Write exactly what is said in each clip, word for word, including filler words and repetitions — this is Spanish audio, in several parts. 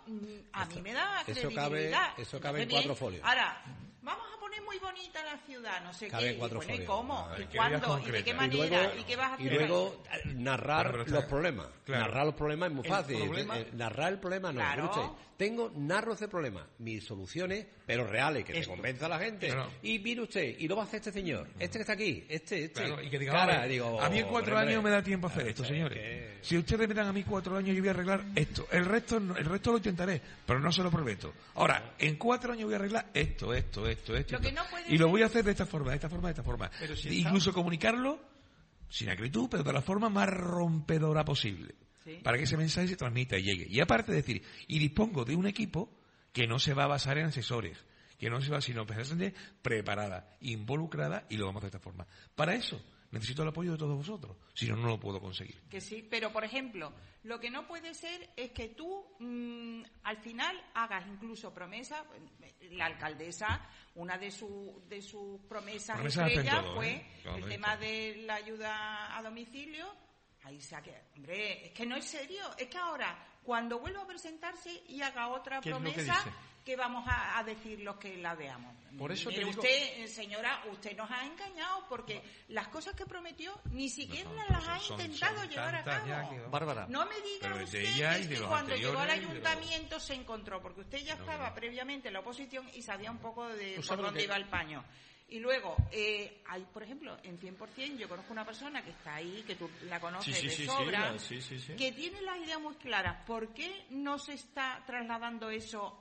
a eso, mí me da eso credibilidad. Cabe, eso cabe en cuatro folios. Ahora, vamos a poner muy bonita la ciudad, no sé cabe qué. En cuatro y, bueno, folios. ¿y cómo? Ah, ¿Y cuándo? ¿Y de qué manera? Y luego, ¿Y qué vas a hacer? Y luego narrar claro, los problemas. Claro. Narrar los problemas es muy El fácil. problema... Eh, narrar el problema no. Claro. Escuche, tengo, narro ese problema, mis soluciones, pero reales, que Esto. se convenza a la gente. Claro. Y mire usted, y lo va a hacer este señor, este que está aquí, este, este. Claro, y que diga, Cara, vale, digo, a mí en cuatro hombre, años me da tiempo a hacer claro, esto, es señores. que- Si ustedes me dan a mí cuatro años, yo voy a arreglar esto. El resto, no- el resto lo intentaré, pero no se lo prometo. Ahora, en cuatro años voy a arreglar esto, esto, esto, esto. Lo que esto. no puede y lo ser- voy a hacer de esta forma, de esta forma, de esta forma. Pero si E está- incluso comunicarlo sin acritud, pero de la forma más rompedora posible. Sí. Para que ese mensaje se transmita y llegue. Y aparte de decir, y dispongo de un equipo que no se va a basar en asesores, que no se va, sino precisamente preparada, involucrada, y lo vamos a hacer de esta forma. Para eso necesito el apoyo de todos vosotros, si no, no lo puedo conseguir. Que sí, pero por ejemplo, lo que no puede ser es que tú mmm, al final hagas incluso promesas. La alcaldesa, una de, su, de sus promesas Promesas hacen estrellas todo, fue ¿eh? Claro, el lo he tema dicho. de la ayuda a domicilio. Ahí se ha quedado. Hombre, es que no es serio. Es que ahora, cuando vuelva a presentarse y haga otra ¿Qué es lo que promesa, dice? que vamos a, a decir los que la veamos. Por eso Mire, te digo- usted, señora, usted nos ha engañado porque las cosas que prometió ni siquiera No, las son- ha son- intentado son llevar a tantas ya cabo. que va. Bárbara, No me diga Pero de usted ella y que, de es que los cuando llegó al anteriores y de los- ayuntamiento se encontró, porque usted ya No, estaba no. previamente en la oposición y sabía un poco de ¿Tú por sabes lo dónde que- iba el paño. Y luego, eh, hay, por ejemplo, en cien por ciento yo conozco una persona que está ahí, que tú la conoces Sí, sí, de sí, sí, sobra, la- sí, sí, sí. que tiene las ideas muy claras. ¿Por qué no se está trasladando eso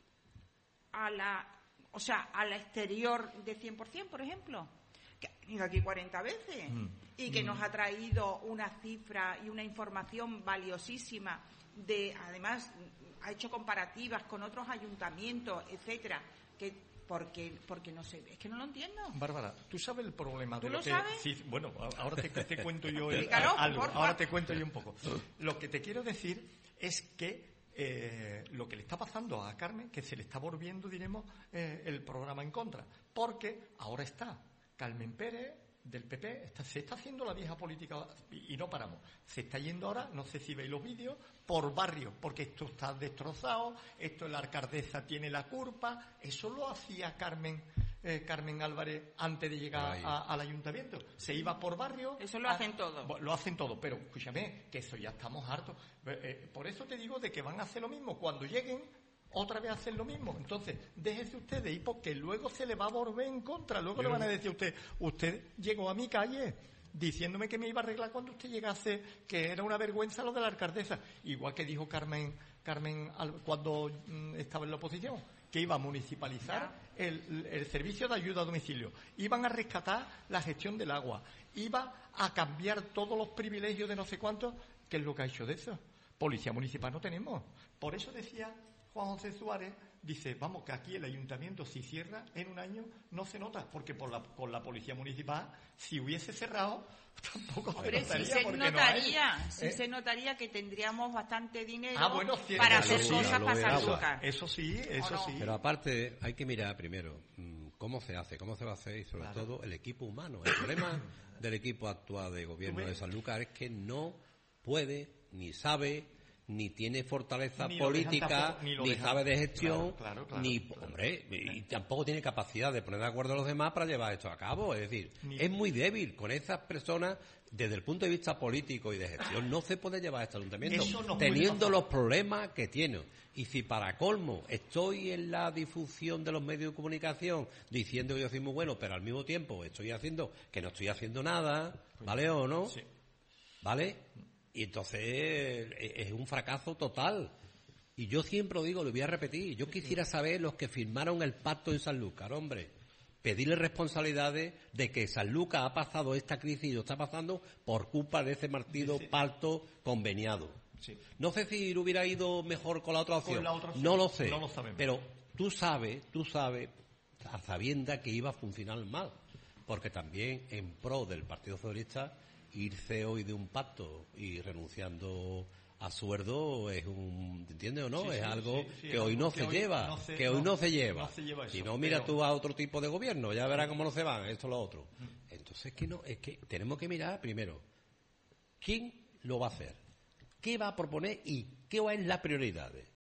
a la, o sea, a la exterior de cien por ciento, por ejemplo? Que ha venido aquí cuarenta veces Mm. y que nos ha traído una cifra y una información valiosísima de, además, ha hecho comparativas con otros ayuntamientos, etcétera, que porque porque no sé, es que no lo entiendo. Bárbara, ¿tú sabes el problema ¿Tú de lo lo que... sabes? Sí, bueno, a- ahora te, te cuento yo el- Explícalo, algo. porfa. Ahora te cuento yo un poco. Lo que te quiero decir es que eh, lo que le está pasando a Carmen, que se le está volviendo, diremos, eh, el programa en contra. Porque ahora está Carmen Pérez, del P P, está, se está haciendo la vieja política y, y no paramos. Se está yendo ahora, no sé si veis los vídeos, por barrio, porque esto está destrozado, esto la alcaldesa tiene la culpa. Eso lo hacía Carmen eh, Carmen Álvarez antes de llegar Ay. a- al ayuntamiento. Se iba por barrio. Eso lo a- hacen todo. Bo- Lo hacen todo, pero escúchame, que eso ya estamos hartos. Eh, eh, por eso te digo de que van a hacer lo mismo. Cuando lleguen, otra vez hacen lo mismo. Entonces, déjese usted de ir porque luego se le va a volver en contra. Luego le van a decir a usted, usted llegó a mi calle diciéndome que me iba a arreglar cuando usted llegase, que era una vergüenza lo de la alcaldesa. Igual que dijo Carmen Carmen Al- cuando mm, estaba en la oposición, que iba a municipalizar el, el servicio de ayuda a domicilio. Iban a rescatar la gestión del agua. Iba a cambiar todos los privilegios de no sé cuántos. ¿Qué es lo que ha hecho de eso? Policía municipal no tenemos. Por eso decía Juan José Suárez, dice, vamos, que aquí el ayuntamiento si cierra en un año no se nota, porque por la, con la policía municipal, si hubiese cerrado, tampoco se Hombre, sí notaría. se porque no hay. notaría, sí ¿Eh? se notaría que tendríamos bastante dinero Ah, bueno, cierto, para eso hacer sí, cosas a lo para de San agua. Lucas. Eso sí, eso no? sí. Pero aparte hay que mirar primero mm, cómo se hace, cómo se va a hacer y sobre Claro. todo el equipo humano. El problema del equipo actual de gobierno ¿Tú ves? de Sanlúcar es que no puede, ni sabe, ni tiene fortaleza Ni lo dejan política, tampoco- ni ni, lo dejan. sabe de gestión, Claro, claro, claro, ni, claro. hombre, y tampoco tiene capacidad de poner de acuerdo a los demás para llevar esto a cabo. Es decir, Ni- es muy débil con esas personas. Desde el punto de vista político y de gestión no se puede llevar este ayuntamiento Eso no puede teniendo pasar. los problemas que tiene. Y si para colmo estoy en la difusión de los medios de comunicación diciendo que yo soy muy bueno, pero al mismo tiempo estoy haciendo que no estoy haciendo nada, ¿vale o no? Sí. ¿Vale? Y entonces eh, es un fracaso total. Y yo siempre lo digo, lo voy a repetir, yo quisiera saber los que firmaron el pacto en Sanlúcar, hombre. Pedirle responsabilidades de que Sanlúcar ha pasado esta crisis y lo está pasando por culpa de ese partido Sí, sí. pacto conveniado. Sí. No sé si hubiera ido mejor con la otra opción. Con la otra opción. No lo sé. No lo sabemos. Pero tú sabes, tú sabes, a sabienda que iba a funcionar mal. Porque también en pro del Partido Socialista, irse hoy de un pacto y renunciando a sueldo es un, ¿entiendes o no? Sí, es sí, algo sí, sí, que es hoy algo no que se hoy lleva, no se- que hoy no- no se lleva. no se lleva Si eso, no, mira pero- tú a otro tipo de gobierno, ya verás cómo no se van, esto lo otro. Entonces es que no, es que tenemos que mirar primero quién lo va a hacer, qué va a proponer y qué es la prioridad.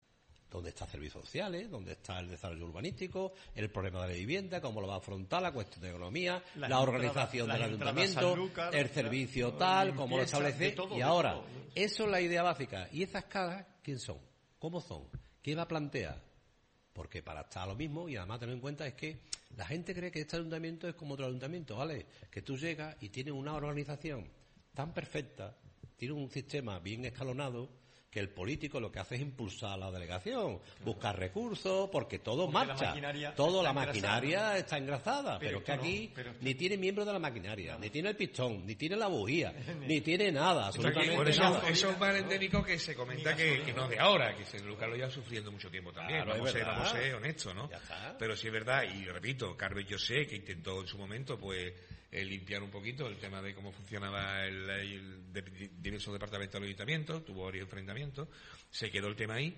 ¿Dónde están servicios sociales? ¿Dónde está el desarrollo urbanístico? El problema de la vivienda, cómo lo va a afrontar, la cuestión de economía, Las la entradas- organización las del entradas ayuntamiento, Sanlúcar, el la- servicio la tal, cómo lo limpieza, establece. de todo, y de ahora, todo. eso es la idea básica. ¿Y esas caras quién son? ¿Cómo son? ¿Qué va a plantear? Porque para estar a lo mismo, y además tener en cuenta, es que la gente cree que este ayuntamiento es como otro ayuntamiento, ¿vale? Que tú llegas y tienes una organización tan perfecta, tienes un sistema bien escalonado, que el político lo que hace es impulsar a la delegación, buscar recursos, porque todo Porque la marcha, maquinaria todo está la maquinaria engrasada. está engrasada, pero, Pero es que esto no, aquí pero esto- ni tiene miembros de la maquinaria, ni tiene el pistón, ni tiene la bujía, ni tiene nada, O sea, que absolutamente por eso, nada. eso es un mal endémico que se comenta que, que no es de ahora, que San Lucas lo lleva sufriendo mucho tiempo también. Claro, es vamos, a ser, verdad. vamos a ser honestos, ¿no? Ya está. Pero sí es verdad, y repito, Carlos yo sé que intentó en su momento pues eh, limpiar un poquito el tema de cómo funcionaba el, el, de- diversos departamentos del ayuntamiento, tuvo varios enfrentamientos, se quedó el tema ahí.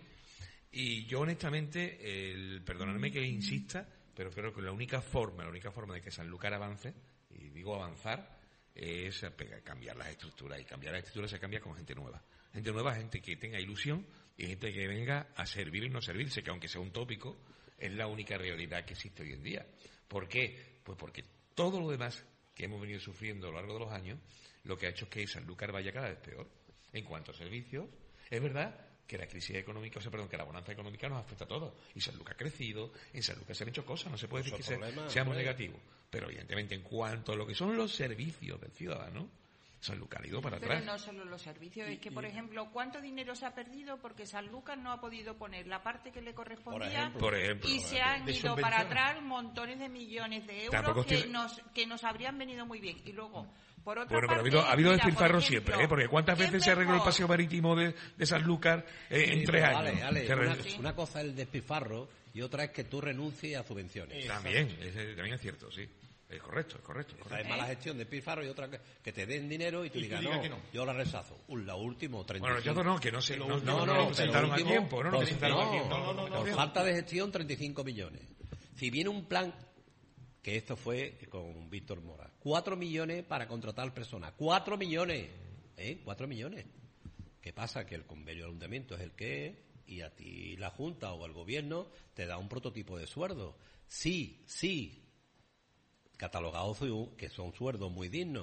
Y yo honestamente, el, perdonadme que insista, pero creo que la única forma, la única forma de que Sanlúcar avance, y digo avanzar, es pe- cambiar las estructuras. Y cambiar las estructuras se cambia con gente nueva. Gente nueva, gente que tenga ilusión y gente que venga a servir y no servirse, que aunque sea un tópico, es la única realidad que existe hoy en día. ¿Por qué? Pues porque todo lo demás que hemos venido sufriendo a lo largo de los años, lo que ha hecho es que Sanlúcar vaya cada vez peor. En cuanto a servicios, es verdad que la crisis económica, o sea, perdón, que la bonanza económica nos afecta a todos. Y Sanlúcar ha crecido, en Sanlúcar se han hecho cosas, no se puede decir que Muchos se- problemas, seamos hombre. negativos. Pero evidentemente, en cuanto a lo que son los servicios del ciudadano, Sanlúcar ha ido para Pero atrás. no solo los servicios, es que, por ejemplo, ¿cuánto dinero se ha perdido porque Sanlúcar no ha podido poner la parte que le correspondía? Por ejemplo. Por ejemplo, y por se ejemplo. han de ido para subvenciones. atrás montones de millones de euros Tampoco que estoy- nos que nos habrían venido muy bien. Y luego, por otra Bueno, pero ha parte, habido, ha habido mira, por despilfarro ejemplo, siempre, ¿eh? Porque ¿cuántas ¿qué veces se arregló el mejor? paseo marítimo de, de Sanlúcar eh, en Sí, tres pero años? Ale, Ale, Se una, arregló- una cosa es el despilfarro y otra es que tú renuncies a subvenciones. También, es, también es cierto, sí. Es correcto, es correcto. Es Esa correcto. es mala gestión de despilfarro y otra que, que te den dinero y tú Y tú digas, digas no, que no. yo la rechazo. Un, la última, treinta y Bueno, cinco. yo no, que no sé, no, no, No, no, no, lo pero presentaron a último, tiempo, no lo por- presentaron no, a tiempo. No, no, no, por no. falta de gestión, treinta y cinco millones. Si viene un plan, que esto fue con Víctor Mora, cuatro millones para contratar personas. Cuatro millones, ¿eh? Cuatro millones. ¿Qué pasa? Que el convenio del ayuntamiento es el que es y a ti la Junta o el Gobierno te da un prototipo de sueldo. Sí, sí, catalogados que son sueldos muy dignos.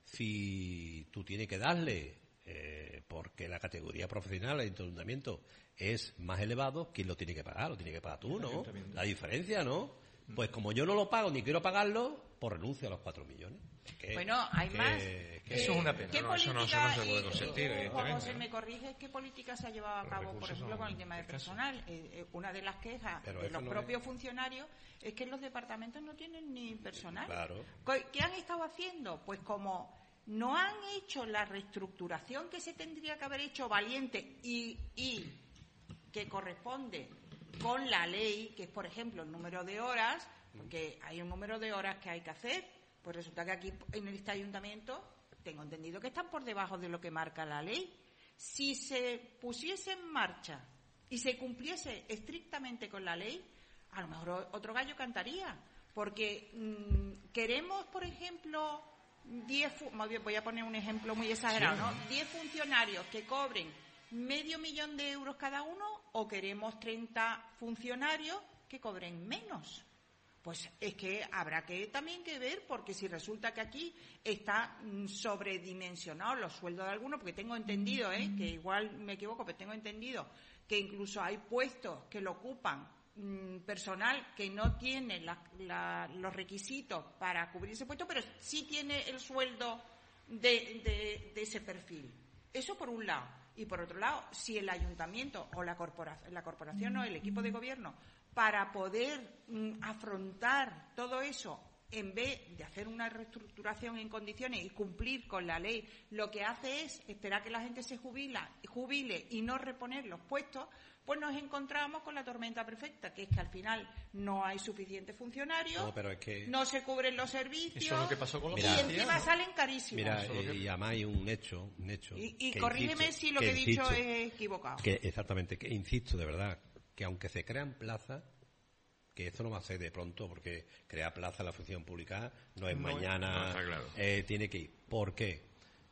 Si tú tienes que darle, eh, porque la categoría profesional del ayuntamiento es más elevado, ¿quién lo tiene que pagar? Lo tiene que pagar tú, ¿no? La diferencia, ¿no? Pues como yo no lo pago ni quiero pagarlo, pues renuncio a los cuatro millones. Que- Bueno, hay que- más. que- Eso es una pena. ¿Qué No, eso no- eso política, no se puede y- consentir, y- Juan evidentemente, José, ¿no? me corrige, qué política se ha llevado a Los cabo, por recursos ejemplo, son con el tema de escasos. personal? Eh, eh, una de las quejas Pero de eso los no propios funcionarios es que los departamentos no tienen ni personal. Claro. Co- ¿Qué han estado haciendo? Pues como no han hecho la reestructuración que se tendría que haber hecho valiente y, y que corresponde con la ley, que es, por ejemplo, el número de horas, porque hay un número de horas que hay que hacer, pues resulta que aquí en este ayuntamiento tengo entendido que están por debajo de lo que marca la ley. Si se pusiese en marcha y se cumpliese estrictamente con la ley, a lo mejor o- otro gallo cantaría, porque mm, queremos, por ejemplo, diez fu- voy a poner un ejemplo muy exagerado, ¿no? diez funcionarios que cobren medio millón de euros cada uno, o queremos treinta funcionarios que cobren menos. Pues es que habrá que también que ver, porque si resulta que aquí está mm, sobredimensionados los sueldos de algunos, porque tengo entendido, ¿eh? que igual me equivoco, pero tengo entendido que incluso hay puestos que lo ocupan mm, personal que no tiene la- la- los requisitos para cubrir ese puesto, pero sí tiene el sueldo de, de- de ese perfil. Eso por un lado. Y por otro lado, si el ayuntamiento o la corporación, la corporación o el equipo de gobierno, para poder mm, afrontar todo eso, en vez de hacer una reestructuración en condiciones y cumplir con la ley, lo que hace es esperar que la gente se jubila, jubile y no reponer los puestos, pues nos encontramos con la tormenta perfecta, que es que al final no hay suficientes funcionarios, No, pero es que- no se cubren los servicios, Eso es lo que pasó con los y Mira, encima ¿no? salen carísimos. Mira, Eso es lo eh, que- y además hay un hecho, un hecho. y y que corrígeme insisto, si lo que, he dicho insisto, es equivocado. Que exactamente, que insisto de verdad, que aunque se crean plazas, que esto no va a ser de pronto, porque crear plaza en la función pública no es No es- mañana, no, está claro. eh, tiene que ir. ¿Por qué?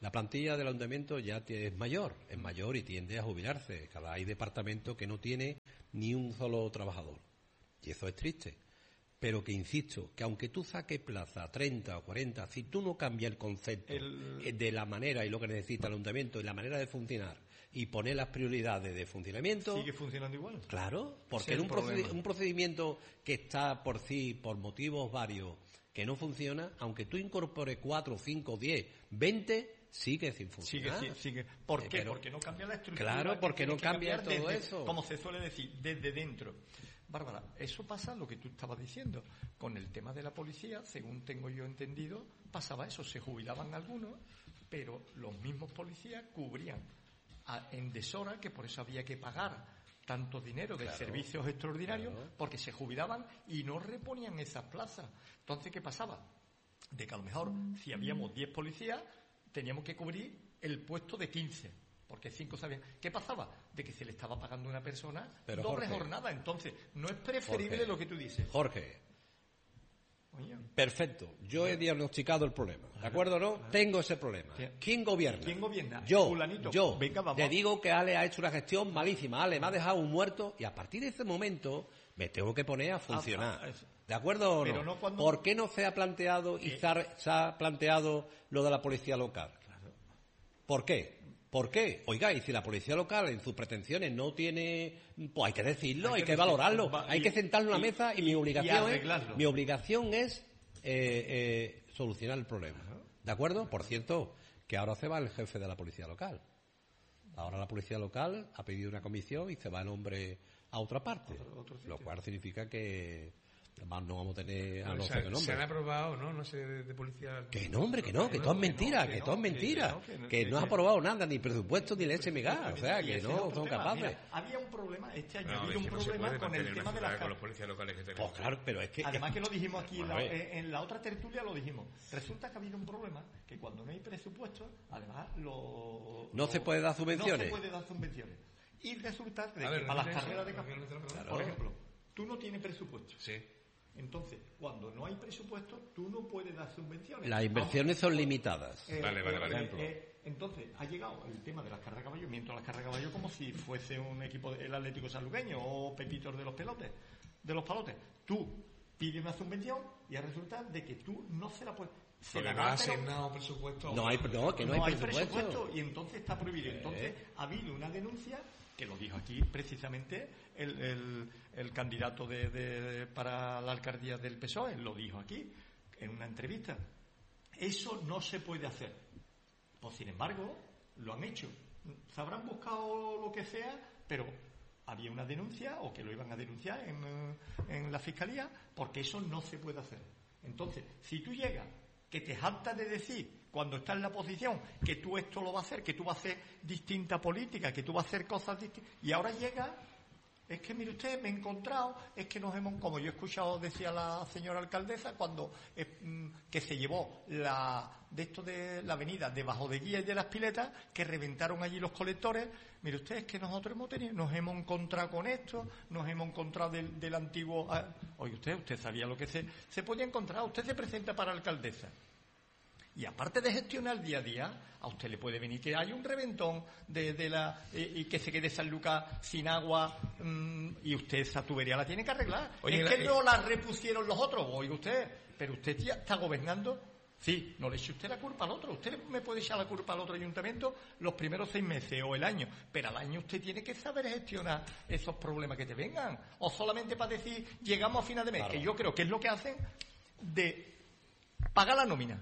La plantilla del ayuntamiento ya es mayor, es mayor y tiende a jubilarse. Cada hay departamento que no tiene ni un solo trabajador. Y eso es triste. Pero que insisto, que aunque tú saques plaza treinta o cuarenta, si tú no cambias el concepto el... de la manera y lo que necesita el ayuntamiento y la manera de funcionar y poner las prioridades de funcionamiento... Sigue funcionando igual. Claro, porque es un, proced- un procedimiento que está por sí, por motivos varios, que no funciona, aunque tú incorpores cuatro, cinco, diez, veinte... sigue sin funcionar. Sigue, sigue. ¿Por qué? Pero, porque no cambia la estructura. Claro, porque no cambia todo desde, eso. Como se suele decir, desde dentro. Bárbara, eso pasa lo que tú estabas diciendo. Con el tema de la policía, según tengo yo entendido, pasaba eso. Se jubilaban algunos, pero los mismos policías cubrían a, en deshora, que por eso había que pagar tanto dinero de claro, servicios extraordinarios, claro. porque se jubilaban y no reponían esas plazas. Entonces, ¿qué pasaba? De que a lo mejor, si habíamos diez policías, teníamos que cubrir el puesto de quince, porque cinco sabían. ¿Qué pasaba? De que se le estaba pagando a una persona Pero, doble Jorge, jornada. Entonces, no es preferible Jorge, lo que tú dices. Jorge, Oye, perfecto. Yo he diagnosticado el problema. ¿De acuerdo o no? Tengo ese problema. ¿Quién- ¿Quién gobierna? ¿Quién gobierna? Yo. Fulanito. Yo. Venga, vamos. Te digo que Ale ha hecho una gestión malísima. Ale me ha dejado un muerto y a partir de ese momento me tengo que poner a funcionar. Ah, ah, es- ¿De acuerdo o no? Pero no cuando- ¿Por qué no se ha planteado y Eh. se ha, se ha planteado lo de la policía local? ¿Por qué? ¿Por qué? Oiga, y si la policía local en sus pretensiones no tiene, pues hay que decirlo, hay, Hay que, que decir- valorarlo, va- hay y- que sentarlo en la y- mesa y, y- mi y obligación es, arreglarlo. mi obligación es eh, eh, solucionar el problema. ¿De acuerdo? Por cierto, que ahora se va el jefe de la policía local. Ahora la policía local ha pedido una comisión y se va el hombre a otra parte, Otro- otro sitio. lo cual significa que además no vamos a tener a no se, sé qué se nombre. han aprobado, ¿no? No sé, de, de policía. Que no, hombre, que no, que todo es mentira, que todo es mentira, que no ha aprobado nada, ni presupuesto ni leche mega, o sea, Y que ese no es otro son tema. capaces. Mira, había un problema, este año ha No, habido es un que no se problema puede con el mantener tema una de las ciudad con car- los policías locales que Pues tenemos. claro, pero es que... Además que lo dijimos aquí en la, A ver. en- en la otra tertulia, lo dijimos. Resulta que ha habido un problema que cuando no hay presupuesto, además lo, No lo- se puede dar subvenciones. No se puede dar subvenciones. Y resulta de A que ver, para las repite eso, carreras de repite campo, eso, claro. por ejemplo, tú no tienes presupuesto. Sí. Entonces, cuando no hay presupuesto, tú no puedes dar subvenciones. Las inversiones son limitadas. Eh, Vale, vale, eh, vale. eh, eh, entonces, ha llegado el tema de las carreras de caballo, mientras las carreras de caballo como si fuese un equipo del Atlético Sanluqueño o Pepitos de los pelotes, de los palotes. Tú pides una subvención y resulta de que tú no se la puedes. Se Porque la no ha da, pero asignado presupuesto. No hay, no, que no, hay presupuesto. y entonces está prohibido. Entonces, ha habido una denuncia que lo dijo aquí precisamente el, el, el candidato de, de- para la alcaldía del P S O E, lo dijo aquí en una entrevista. Eso no se puede hacer. Pues sin embargo, lo han hecho. Se habrán buscado lo que sea, pero había una denuncia o que lo iban a denunciar en, eh, en la fiscalía porque eso no se puede hacer. Entonces, si tú llegas, que te jactas de decir cuando estás en la posición que tú esto lo vas a hacer, que tú vas a hacer distinta política, que tú vas a hacer cosas distintas, y ahora llega, es que mire usted, me he encontrado, es que nos hemos, como yo he escuchado, decía la señora alcaldesa, cuando eh, mm, que se llevó la de esto de la avenida debajo de Guía y de las Piletas, que reventaron allí los colectores. Mire usted, es que nosotros hemos tenido, nos hemos encontrado con esto, nos hemos encontrado del, del antiguo. Ah, oye, usted, usted sabía lo que se, se podía encontrar. Usted se presenta para alcaldesa. Y aparte de gestionar día a día, a usted le puede venir que hay un reventón de, de la eh, y que se quede San Lucas sin agua mmm, y usted esa tubería la tiene que arreglar. Oye, es la- que no la repusieron los otros. Oiga usted, pero usted ya está gobernando. Sí, no le eche usted la culpa al otro. Usted me puede echar la culpa al otro ayuntamiento los primeros seis meses o el año, pero al año usted tiene que saber gestionar esos problemas que te vengan. O solamente para decir, llegamos a final de mes, Claro. que yo creo que es lo que hacen de pagar la nómina.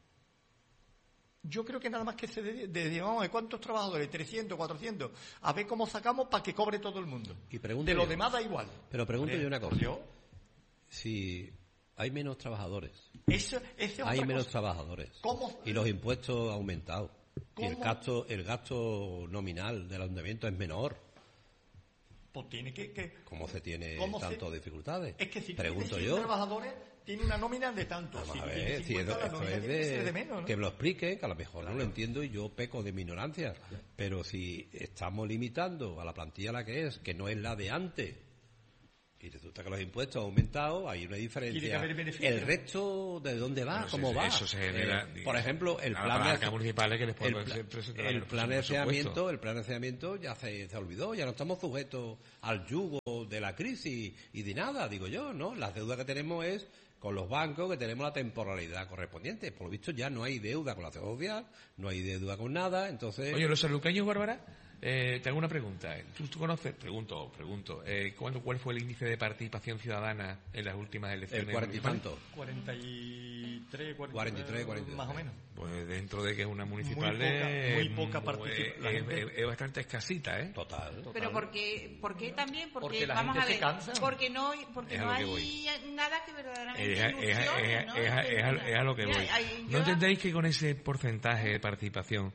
Yo creo que nada más que se dedique, de, de, vamos a ver cuántos trabajadores, trescientos, cuatrocientos, a ver cómo sacamos para que cobre todo el mundo. Y pregunto de lo yo- demás da igual. Pero pregunto Hombre, yo una cosa. yo- Si hay menos trabajadores, Eso, esa es hay otra menos cosa. trabajadores ¿Cómo? y los impuestos han aumentado y el ¿Cómo? gasto, el gasto nominal del ayuntamiento es menor. Pues tiene que... que ¿Cómo se tiene ¿Cómo se- tantas dificultades? es que si tú Pregunto tienes yo. cien trabajadores, tiene una nómina de tanto. Vamos si a tú ver, tienes si cincuenta, esto, la esto nómina es tiene que ser de, de menos, ¿no? que me lo explique, que a lo mejor no lo entiendo y yo peco de mi ignorancia. Pero si estamos limitando a la plantilla la que es, que no es la de antes, Y resulta que los impuestos han aumentado, hay una diferencia. El resto, ¿de dónde va? Bueno, ¿Cómo eso, va? Eso se genera, eh, por ejemplo, el plan de de municipales que les el, pla el plan de saneamiento, el plan de saneamiento ya se, se olvidó, ya no estamos sujetos al yugo de la crisis y de nada, digo yo, ¿no? Las deudas que tenemos es con los bancos, que tenemos la temporalidad correspondiente. Por lo visto ya no hay deuda con la seguridad social, no hay deuda con nada, entonces... Oye, los sanluqueños, Bárbara, eh, te hago una pregunta. ¿Tú, tú conoces? Pregunto, pregunto. Eh, ¿cuál, ¿Cuál fue el índice de participación ciudadana en las últimas elecciones? El cuarenta y tanto. cuarenta y tres, cuarenta y tres, cuarenta y tres. Más o menos. Pues dentro de que es una municipal... Muy poca, muy poca pues, participación. Es, es, es bastante escasita, ¿eh? Total. Total. Pero porque, ¿por qué también? Porque, Porque la vamos gente a ver, se cansa. porque no, porque Es a no lo que hay voy. nada que verdaderamente Es a, es a- es a- ilusione, ¿no? es a- es a- es a lo que Mira, voy. hay- ¿No yo- entendéis que con ese porcentaje de participación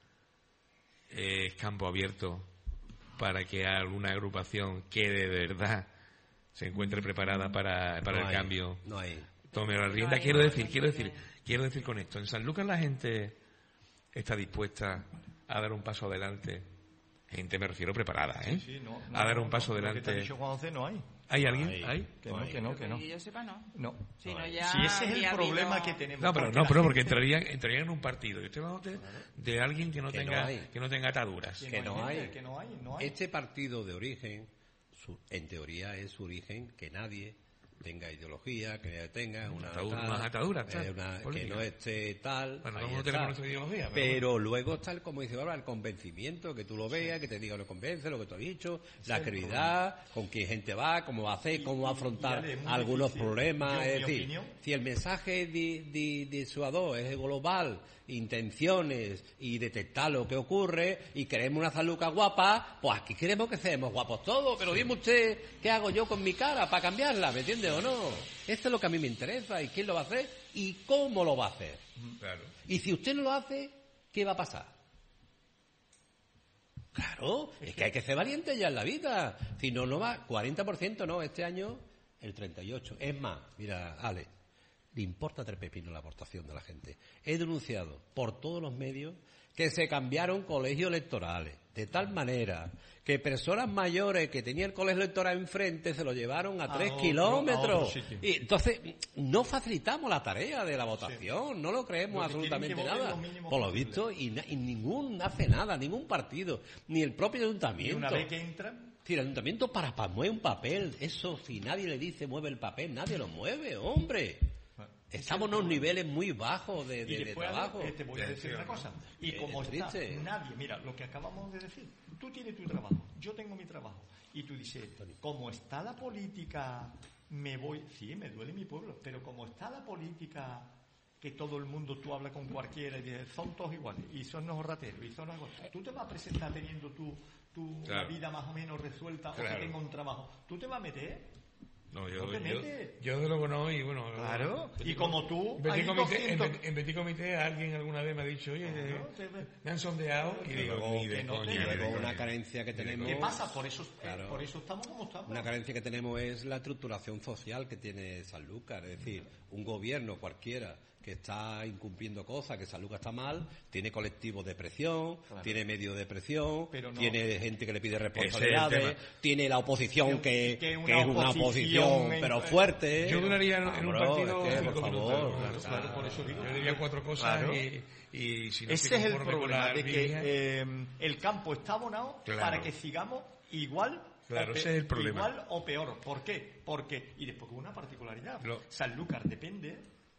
eh, es campo abierto para que alguna agrupación que de verdad se encuentre preparada para, para No el hay, cambio No hay. tome la rienda? hay, quiero no decir, hay, quiero no decir, hay. quiero decir con esto, en San Lucas la gente está dispuesta a dar un paso adelante. Gente, me refiero preparada, ¿eh? Sí, no, a dar no, un paso no, lo que te ha adelante. dicho Juan José, no hay. ¿Hay alguien? Hay. ¿Hay? Que No no, hay. que no, que no. Que yo sepa, no. No. Si no, hay. ya Si ese es habría el problema habido- que tenemos. No, pero porque no, la pero porque gente- entrarían, entrarían en un partido. Yo estoy hablando de, de alguien que no Que no tenga hay. que no tenga ataduras. que que no gente, hay. Que no hay, no hay. Este partido de origen, su- en teoría es su origen que nadie tenga ideología, que nadie tenga una Atadura- tal, unas ataduras, eh, tal, una- que política. no esté tal. Bueno, ahí no está. tenemos nuestra ideología, pero Pero luego está, el, como dice Bárbara, el convencimiento, que tú lo veas, que te diga, no convence, lo que tú has dicho, la credibilidad, con qué gente va, cómo va a hacer, cómo va a afrontar y- y- y es muy algunos difícil. problemas. Yo, es mi decir, opinión- si el mensaje di- di- disuador es global, intenciones y detectar lo que ocurre y queremos una San Lucas guapa, pues aquí queremos que seamos guapos todos, pero dime usted qué hago yo con mi cara para cambiarla, ¿me entiende o no? Esto es lo que a mí me interesa y quién lo va a hacer y cómo lo va a hacer. claro. Y si usted no lo hace, ¿qué va a pasar? Claro, es que hay que ser valiente ya en la vida. Si no, no va, cuarenta por ciento no, este año el treinta y ocho por ciento. Es más, mira, Ale, le importa tres pepinos la aportación de la gente. He denunciado por todos los medios que se cambiaron colegios electorales, de tal manera que personas mayores que tenían el colegio electoral enfrente se lo llevaron a, A tres otro- kilómetros. a otro sitio. Y entonces, no facilitamos la tarea de la votación, no lo creemos Lo que tienen absolutamente que votar nada. es lo mínimo Por lo posible. visto, y, na- y ningún hace nada, ningún partido, ni el propio Y ayuntamiento. una vez que entran, Si el ayuntamiento para, para mueve un papel, eso si nadie le dice mueve el papel, nadie lo mueve, hombre. Estamos en unos niveles muy bajos de, de, y de después trabajo. eh, te voy a decir una cosa. Y Eh, como es está triste. nadie, mira, lo que acabamos de decir, tú tienes tu trabajo, yo tengo mi trabajo. Y tú dices, como está la política, me voy, sí, me duele mi pueblo, pero como está la política, que todo el mundo, tú hablas con cualquiera y dices, son todos iguales, y son unos rateros, y son unos iguales. Tú te vas a presentar teniendo tu, tu Claro. vida más o menos resuelta, o Claro. que tenga un trabajo. Tú te vas a meter. No, yo, No te yo, metes. yo desde luego no, y bueno... Claro, Petit y como tú, En Petit, hay comité, en, doscientos Petit- en Petit Comité alguien alguna vez me ha dicho, oye, eh, Claro, te- me han sondeado y digo, luego ni de que no coña, te- ni de Luego coña. una carencia que tenemos. ¿Qué pasa? Por eso, eh, Claro. por eso estamos como estamos. Una carencia que tenemos es la estructuración social que tiene Sanlúcar, es decir, un gobierno cualquiera que está incumpliendo cosas, que Sanlúcar está mal, tiene colectivos de presión, Claro. tiene medios de presión, Pero no. tiene gente que le pide Ese es el responsabilidades, tema. tiene la oposición que, Que que una es una oposición oposición, en- pero fuerte. Yo duraría en, en un Bro, partido es que, cinco por minutos. favor, claro, claro, claro, por eso digo. Yo diría cuatro cosas Claro. y, y si no Ese estoy es el conforme con problema, la de línea, que eh, el campo está abonado Claro. para que sigamos igual, Claro, o pe- ese es el problema. igual o peor. ¿Por qué? Porque, y después con una particularidad, Lo- Sanlúcar depende,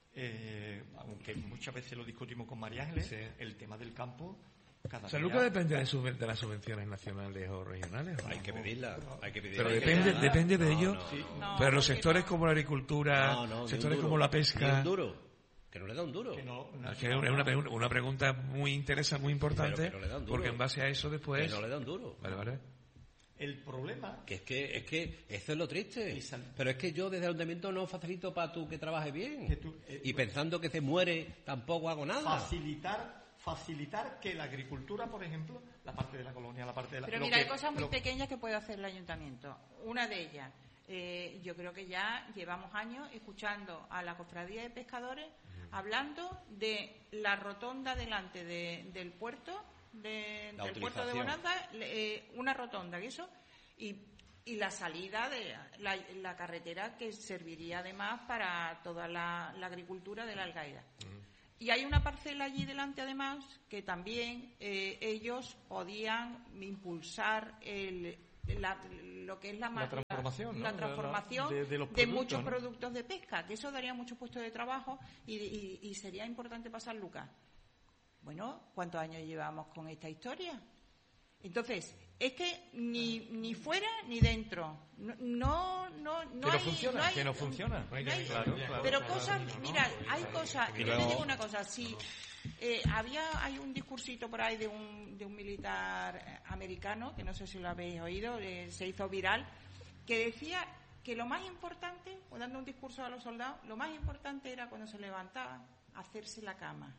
eh, aunque muchas veces lo discutimos con María Ángeles, Sí. el tema del campo cada San día- Lucas depende de, subven- de las subvenciones nacionales o regionales. ¿o no? Hay que pedirla, hay que pedirla. Pero Hay que depende, pedirla. depende de No, ello. no, no. No, Pero los porque sectores no. como la agricultura, No, no, ni un sectores duro, como la ni pesca. un duro, que no le da un duro. que no- no- Es que es una, pregun- una pregunta muy interesante, muy importante, Pero que no le dan duro. porque en base a eso después... Que no le da un duro. Vale, vale. El problema, Que es que, es que eso es lo triste. Y sal- Pero es que yo desde el ayuntamiento no facilito para tú que trabajes bien. Que tú- eh, y pensando que se muere, tampoco hago nada. facilitar facilitar que la agricultura, por ejemplo, la parte de la colonia, la parte de la... Pero lo mira, que- hay cosas muy lo- pequeñas que puede hacer el ayuntamiento. Una de ellas, eh, yo creo que ya llevamos años escuchando a la cofradía de pescadores hablando de la rotonda delante de- del puerto, de- La del puerto de utilización. Bonanza, le- eh, una rotonda, que eso, y, y la salida de la, la carretera que serviría además para toda la, la agricultura de la Algaida. Uh-huh. Y hay una parcela allí delante además que también eh, ellos podían impulsar el, la, lo que es la, la transformación, la, ¿no? la transformación de, de, los de productos, muchos ¿no? productos de pesca, que eso daría muchos puestos de trabajo y, y, y sería importante pasar Lucas. Bueno, ¿cuántos años llevamos con esta historia? Entonces, es que ni ni fuera ni dentro. No no no, no que no hay, funciona, no hay, que no funciona. No hay, claro, claro, pero claro, cosas, claro, mira, no, hay cosas. y Yo luego, te digo una cosa, si eh, había hay un discursito por ahí de un de un militar americano que no sé si lo habéis oído, eh, se hizo viral, que decía que lo más importante, o dando un discurso a los soldados, lo más importante era cuando se levantaban hacerse la cama.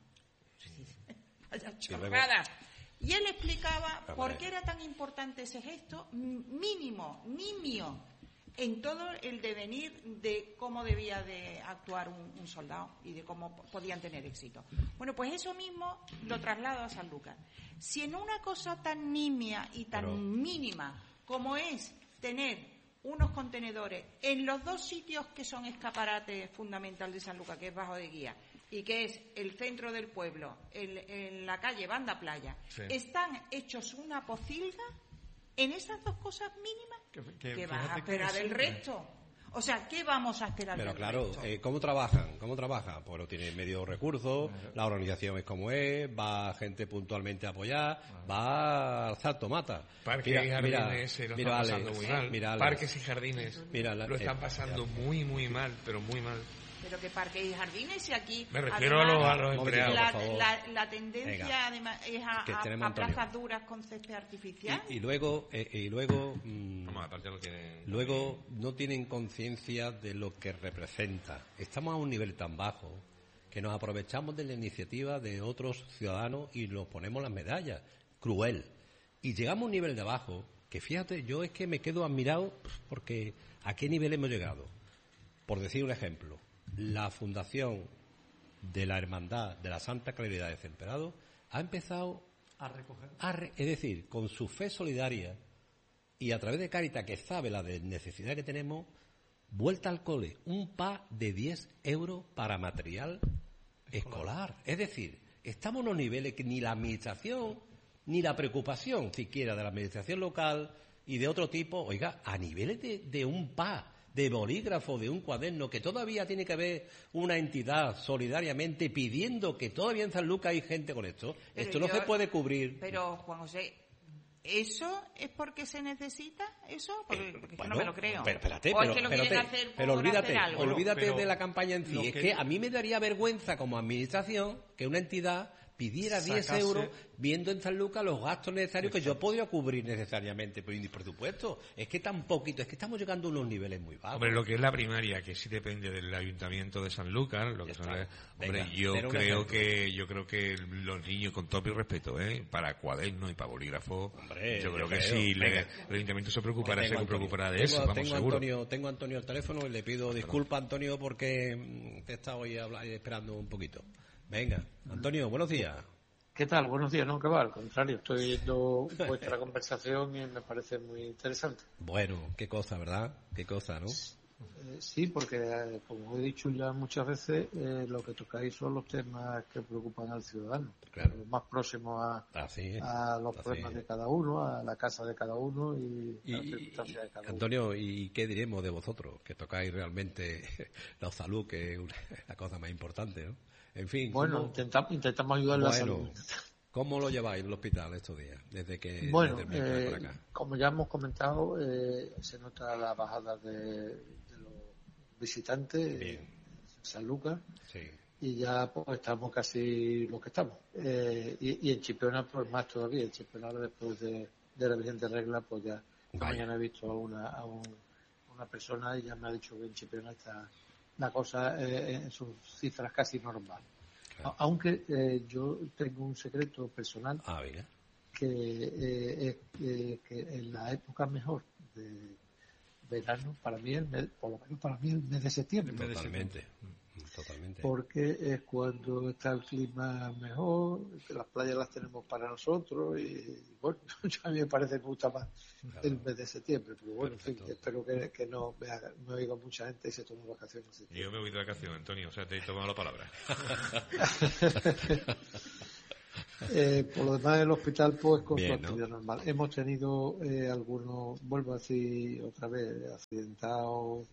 Vaya chorrada. Y él explicaba por qué era tan importante ese gesto mínimo, nimio, en todo el devenir de cómo debía de actuar un, un soldado y de cómo podían tener éxito. Bueno, pues eso mismo lo traslado a San Lucas. Si en una cosa tan nimia y tan Pero... mínima como es tener unos contenedores en los dos sitios que son escaparate fundamental de San Lucas, que es Bajo de Guía, y que es el centro del pueblo, el, en la calle Banda Playa, sí. Están hechos una pocilga en esas dos cosas mínimas. Que, que, ¿Qué vas a esperar del resto? O sea, ¿qué vamos a esperar Pero del claro, resto? Eh, ¿cómo trabajan? ¿Cómo trabajan? Pues no tienen medios recursos, uh-huh. La organización es como es, va gente puntualmente a apoyar, uh-huh. Va a alzar tomata. Parques mira, y jardines se lo mira, están pasando Alex, muy mal. Mira, Parques y jardines mira, la, lo están pasando eh, muy, muy mal, pero muy mal. Pero que parques y jardines, y aquí me refiero además, a los, a los empleados, la, la, la tendencia Venga, además es a, a, a plazas duras con césped artificial. Y, y luego, eh, y luego, mmm, Vamos, aparte lo tiene... luego no tienen conciencia de lo que representa. Estamos a un nivel tan bajo que nos aprovechamos de la iniciativa de otros ciudadanos y nos ponemos las medallas. Cruel. Y llegamos a un nivel de abajo que, fíjate, yo es que me quedo admirado porque ¿a qué nivel hemos llegado? Por decir un ejemplo. La fundación de la Hermandad de la Santa Claridad de Cemperado ha empezado a recoger, a re, es decir, con su fe solidaria y a través de Cáritas, que sabe la de necesidad que tenemos, vuelta al cole, un pack de diez euros para material escolar. escolar. Es decir, estamos en unos niveles que ni la administración, ni la preocupación siquiera de la administración local y de otro tipo, oiga, a niveles de, de un pack de bolígrafo, de un cuaderno, que todavía tiene que haber una entidad solidariamente pidiendo que todavía en San Lucas hay gente con esto. Pero esto no yo, se puede cubrir. Pero, Juan José, ¿eso es porque se necesita eso? Porque, eh, porque bueno, no me lo creo. Pero, espérate, o pero, es que lo espérate, quieren hacer por pero olvídate, hacer algo. olvídate pero de la campaña en sí. Es que... que a mí me daría vergüenza como administración que una entidad pidiera diez euros viendo en San Lucas los gastos necesarios que yo podría cubrir necesariamente por presupuesto. Es que tan poquito, es que estamos llegando a unos niveles muy bajos. Hombre, lo que es la primaria, que sí depende del Ayuntamiento de San Lucas, lo que son, hombre, Venga, yo creo que yo creo que los niños, con todo mi respeto, ¿eh? Para cuadernos y para bolígrafos, hombre, yo creo que creo. sí, le, el Ayuntamiento se preocupará, se preocupará de tengo, eso, vamos, tengo seguro. Antonio, tengo a Antonio al teléfono y le pido disculpas, Antonio, porque te he estado hoy esperando un poquito. Venga, Antonio, buenos días. ¿Qué tal? Buenos días, no, que va, al contrario, estoy viendo vuestra conversación y me parece muy interesante. Bueno, qué cosa, ¿verdad? Qué cosa, ¿no? Eh, sí, porque, eh, como he dicho ya muchas veces, eh, lo que tocáis son los temas que preocupan al ciudadano, claro. Los más próximos a, a los Así problemas es. de cada uno, a la casa de cada uno y, y a las circunstancias de cada Antonio, uno. ¿y qué diremos de vosotros? Que tocáis realmente la salud, que es una, la cosa más importante, ¿no? En fin. Bueno, ¿cómo... intentamos, intentamos ayudar a la bueno, salud. ¿Cómo lo lleváis en el hospital estos días? Desde que bueno, desde el eh, para acá. Como ya hemos comentado, eh, se nota la bajada de, de los visitantes Bien. en San Lucas. Sí. Y ya pues estamos casi lo que estamos. Eh, y, y en Chipiona pues más todavía. En Chipiona después de, de la Virgen de Regla pues ya esta mañana he visto a una, a un, una persona y ya me ha dicho que en Chipiona está la cosa eh, en sus cifras casi normal. Claro. Aunque eh, yo tengo un secreto personal ah, mira. que eh, es eh, que en la época mejor de verano, para mí, el mes, por lo menos para mí, el mes de septiembre. Totalmente. Totalmente. porque es cuando está el clima mejor, las playas las tenemos para nosotros y bueno, a mí me parece que me gusta más claro. el mes de septiembre, pero bueno, Perfecto. en fin, espero que, que no me, haga, me oiga mucha gente y se tome vacaciones. Yo me voy de vacaciones, Antonio, o sea, te he tomado la palabra. Eh, por lo demás, el hospital, pues, con Bien, su actividad ¿no? normal. Hemos tenido eh, algunos, vuelvo a decir otra vez, accidentados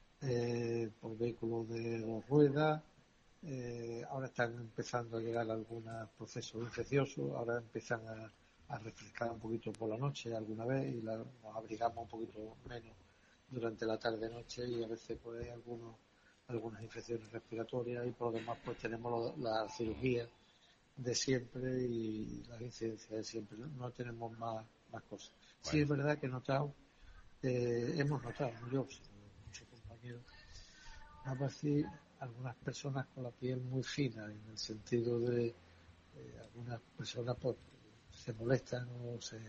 eh, por vehículos de dos ruedas. Eh, ahora están empezando a llegar algunos procesos infecciosos. Ahora empiezan a, a refrescar un poquito por la noche alguna vez y la, nos abrigamos un poquito menos durante la tarde-noche y a veces, pues, hay algunos, algunas infecciones respiratorias y por lo demás, pues, tenemos lo, la cirugía de siempre y las incidencias de siempre, no, no tenemos más, más cosas. Bueno. Sí es verdad que he notado, eh, hemos notado, yo, muchos compañeros, vamos a decir, algunas personas con la piel muy fina, en el sentido de eh, algunas personas pues, se molestan o se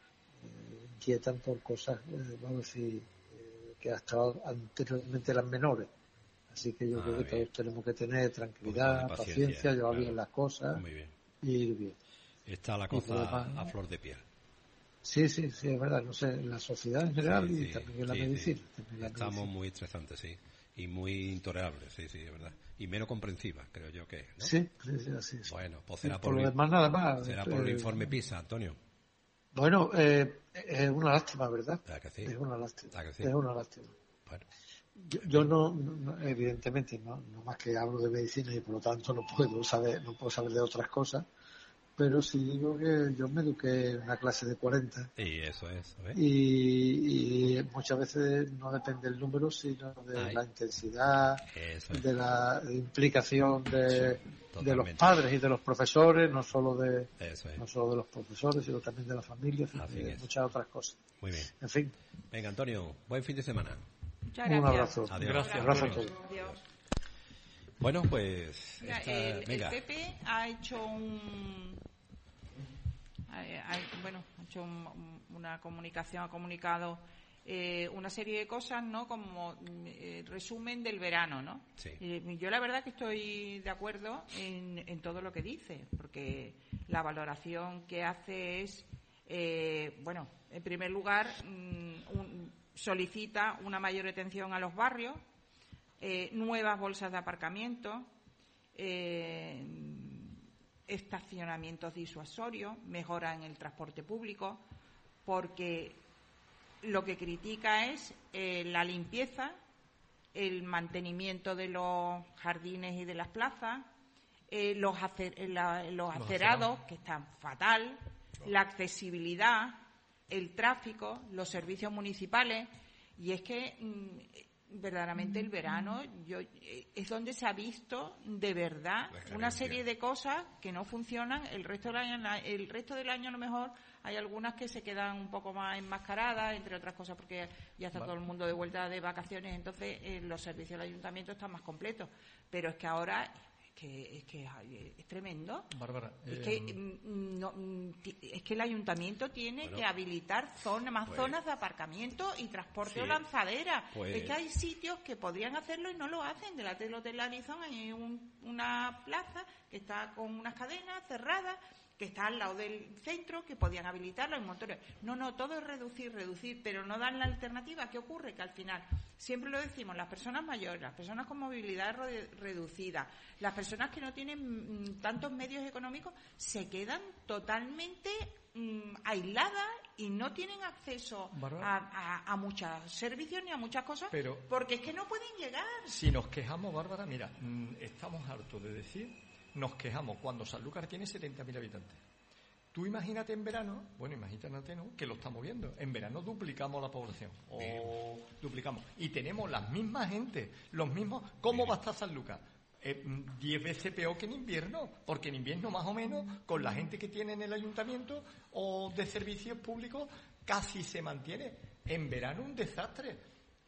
eh, inquietan por cosas, eh, vamos a decir, eh, que hasta anteriormente eran menores. Así que yo ah, creo que bien. todos tenemos que tener tranquilidad, paciencia, paciencia, llevar claro. bien las cosas y ir bien. Está la cosa demás, a flor de piel. Sí, sí, sí, es verdad. No sé, en la sociedad en general sí, y sí, también en la sí, medicina. Sí. En la Estamos medicina. muy estresantes, sí. Y muy intolerables, sí, sí, es verdad. Y menos comprensivas, creo yo que, ¿no? Sí, sí, sí, así es. Bueno, pues será por, por, por lo demás nada más. Será por eh, el informe PISA, Antonio. Bueno, eh, es una lástima, ¿verdad? ¿Verdad que sí? Es una lástima. ¿Verdad que sí? Es una lástima. Bueno. Yo, yo no, no, evidentemente, no, no más que hablo de medicina y por lo tanto no puedo saber, no puedo saber de otras cosas, pero sí digo que yo me eduqué en una clase de cuarenta. Y eso es. ¿eh? Y, y muchas veces no depende del número, sino de Ay. la intensidad, es. de la implicación de, sí, de los padres y de los profesores, no solo de, no solo de los profesores, sino también de la familia, y de muchas otras cosas. Muy bien. En fin. Venga, Antonio, buen fin de semana. Muchas gracias. Un abrazo. Adiós. Gracias. Un abrazo a todos. Adiós. Bueno, pues... Mira, esta... el, Venga. el P P ha hecho un... Ha, ha, bueno, ha hecho un, una comunicación, ha comunicado eh, una serie de cosas, ¿no? Como eh, resumen del verano, ¿no? Sí. Eh, yo la verdad que estoy de acuerdo en, en todo lo que dice, porque la valoración que hace es, eh, bueno, en primer lugar, mm, un, solicita una mayor atención a los barrios, eh, nuevas bolsas de aparcamiento, eh, estacionamientos disuasorios, mejora en el transporte público, porque lo que critica es eh, la limpieza, el mantenimiento de los jardines y de las plazas, eh, los, acer, la, los, los acerados, que están fatal, la accesibilidad, el tráfico, los servicios municipales, y es que mmm, verdaderamente el verano yo, es donde se ha visto de verdad una serie de cosas que no funcionan. El resto del año, el resto del año a lo mejor hay algunas que se quedan un poco más enmascaradas, entre otras cosas porque ya está vale. todo el mundo de vuelta de vacaciones, entonces eh, los servicios del ayuntamiento están más completos, pero es que ahora que es que es tremendo. Bárbara, es eh, que no, es que el ayuntamiento tiene bueno, que habilitar zonas, más pues, zonas de aparcamiento y transporte sí, o lanzadera. Pues, es que hay sitios que podrían hacerlo y no lo hacen. Delante del Hotel Arizona hay un, una plaza que está con unas cadenas cerradas, que está al lado del centro, que podían habilitarlo en motores. No, no, todo es reducir, reducir, pero no dan la alternativa. ¿Qué ocurre? Que al final, siempre lo decimos, las personas mayores, las personas con movilidad re- reducida, las personas que no tienen mm, tantos medios económicos, se quedan totalmente mm, aisladas y no tienen acceso a, a, a muchos servicios ni a muchas cosas, pero porque es que no pueden llegar. Si nos quejamos, Bárbara, mira, mm, estamos hartos de decir... Nos quejamos cuando Sanlúcar tiene setenta mil habitantes. Tú imagínate en verano, bueno, imagínate, ¿no?, que lo estamos viendo. En verano duplicamos la población, o Bien. duplicamos. Y tenemos las mismas gente, los mismos... ¿Cómo Bien. va a estar Sanlúcar? Eh, diez veces peor que en invierno, porque en invierno más o menos, con la gente que tiene en el ayuntamiento o de servicios públicos, casi se mantiene. En verano un desastre.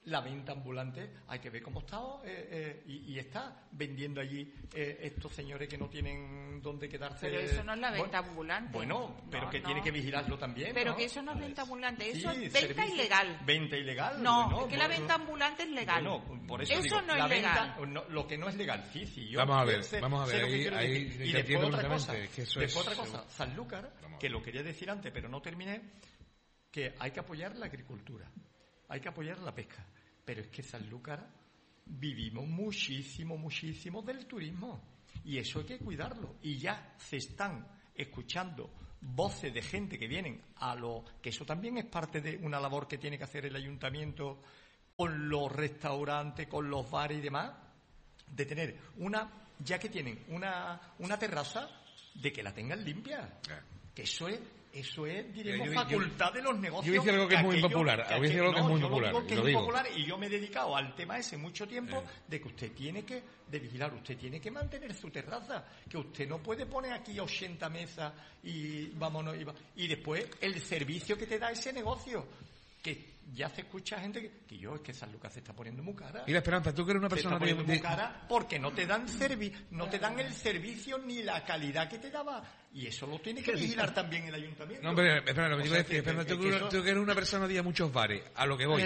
La venta ambulante, hay que ver cómo está, eh, eh, y, y está vendiendo allí eh, estos señores que no tienen dónde quedarse. Pero eso no es la venta bueno, ambulante. Bueno, pero no, que no. tiene que vigilarlo también. Pero ¿no? que eso no es venta ambulante, eso Sí, es venta servicio, ilegal. Venta ilegal. No, bueno, es que la bueno, venta ambulante es legal. Bueno, por eso, eso digo, no la es legal. Venta, no, lo que no es legal, sí, sí. Yo Vamos a ver, sé- vamos a sé ver, lo que ahí- quiero ahí decir. te Y después entiendo otra cosa, perfectamente, que eso después es- otra cosa, Sanlúcar, Vamos a que ver. lo quería decir antes, pero no terminé, que hay que apoyar la agricultura, hay que apoyar la pesca, pero es que Sanlúcar vivimos muchísimo, muchísimo del turismo, y eso hay que cuidarlo, y ya se están escuchando voces de gente que vienen a lo que eso también es parte de una labor que tiene que hacer el ayuntamiento con los restaurantes, con los bares y demás, de tener una, ya que tienen una, una terraza, de que la tengan limpia, que eso es eso es, diremos, Yo- yo- facultad de los negocios. yo voy a decir algo que es muy aquello- impopular, que voy a decir algo que es no, muy yo lo impopular, digo que y lo es digo. impopular, y yo me he dedicado al tema ese mucho tiempo, Eh. de que usted tiene que de vigilar, usted tiene que mantener su terraza, que usted no puede poner aquí ochenta mesas y vámonos, y, va- y después el servicio que te da ese negocio, que ya se escucha gente que, que yo, es que Sanlúcar se está poniendo muy cara. Mira, Esperanza, tú que eres una Se persona está de, poniendo muy de- cara porque no te dan servi no te dan el servicio ni la calidad que te daba, y eso lo tiene que vigilar también el ayuntamiento. No, pero espera, lo que O te sea, iba a decir, que- Esperanza, que- tú, que que- eso- tú que eres una persona de ir a muchos bares, a lo que voy.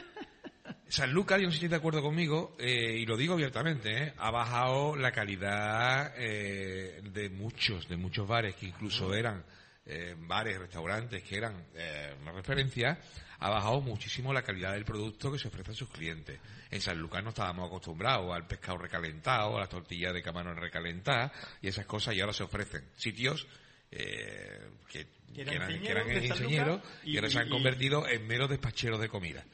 Sanlúcar, yo no sé si estás de acuerdo conmigo, eh, y lo digo abiertamente, eh, ha bajado la calidad eh, de muchos, de muchos bares, que incluso eran eh, bares, restaurantes, que eran eh, una referencia, ha bajado muchísimo la calidad del producto que se ofrece a sus clientes. En Sanlúcar no estábamos acostumbrados al pescado recalentado, a las tortillas de camarón recalentadas, y esas cosas, y ahora se ofrecen sitios eh, que, Que que eran eran, que ingenieros eran de ingenieros Sanlúcar y, y- ahora se han y- convertido en meros despacheros de comida.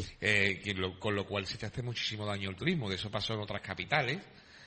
Eh, que lo- con lo cual se te hace muchísimo daño al turismo. De eso pasó en otras capitales.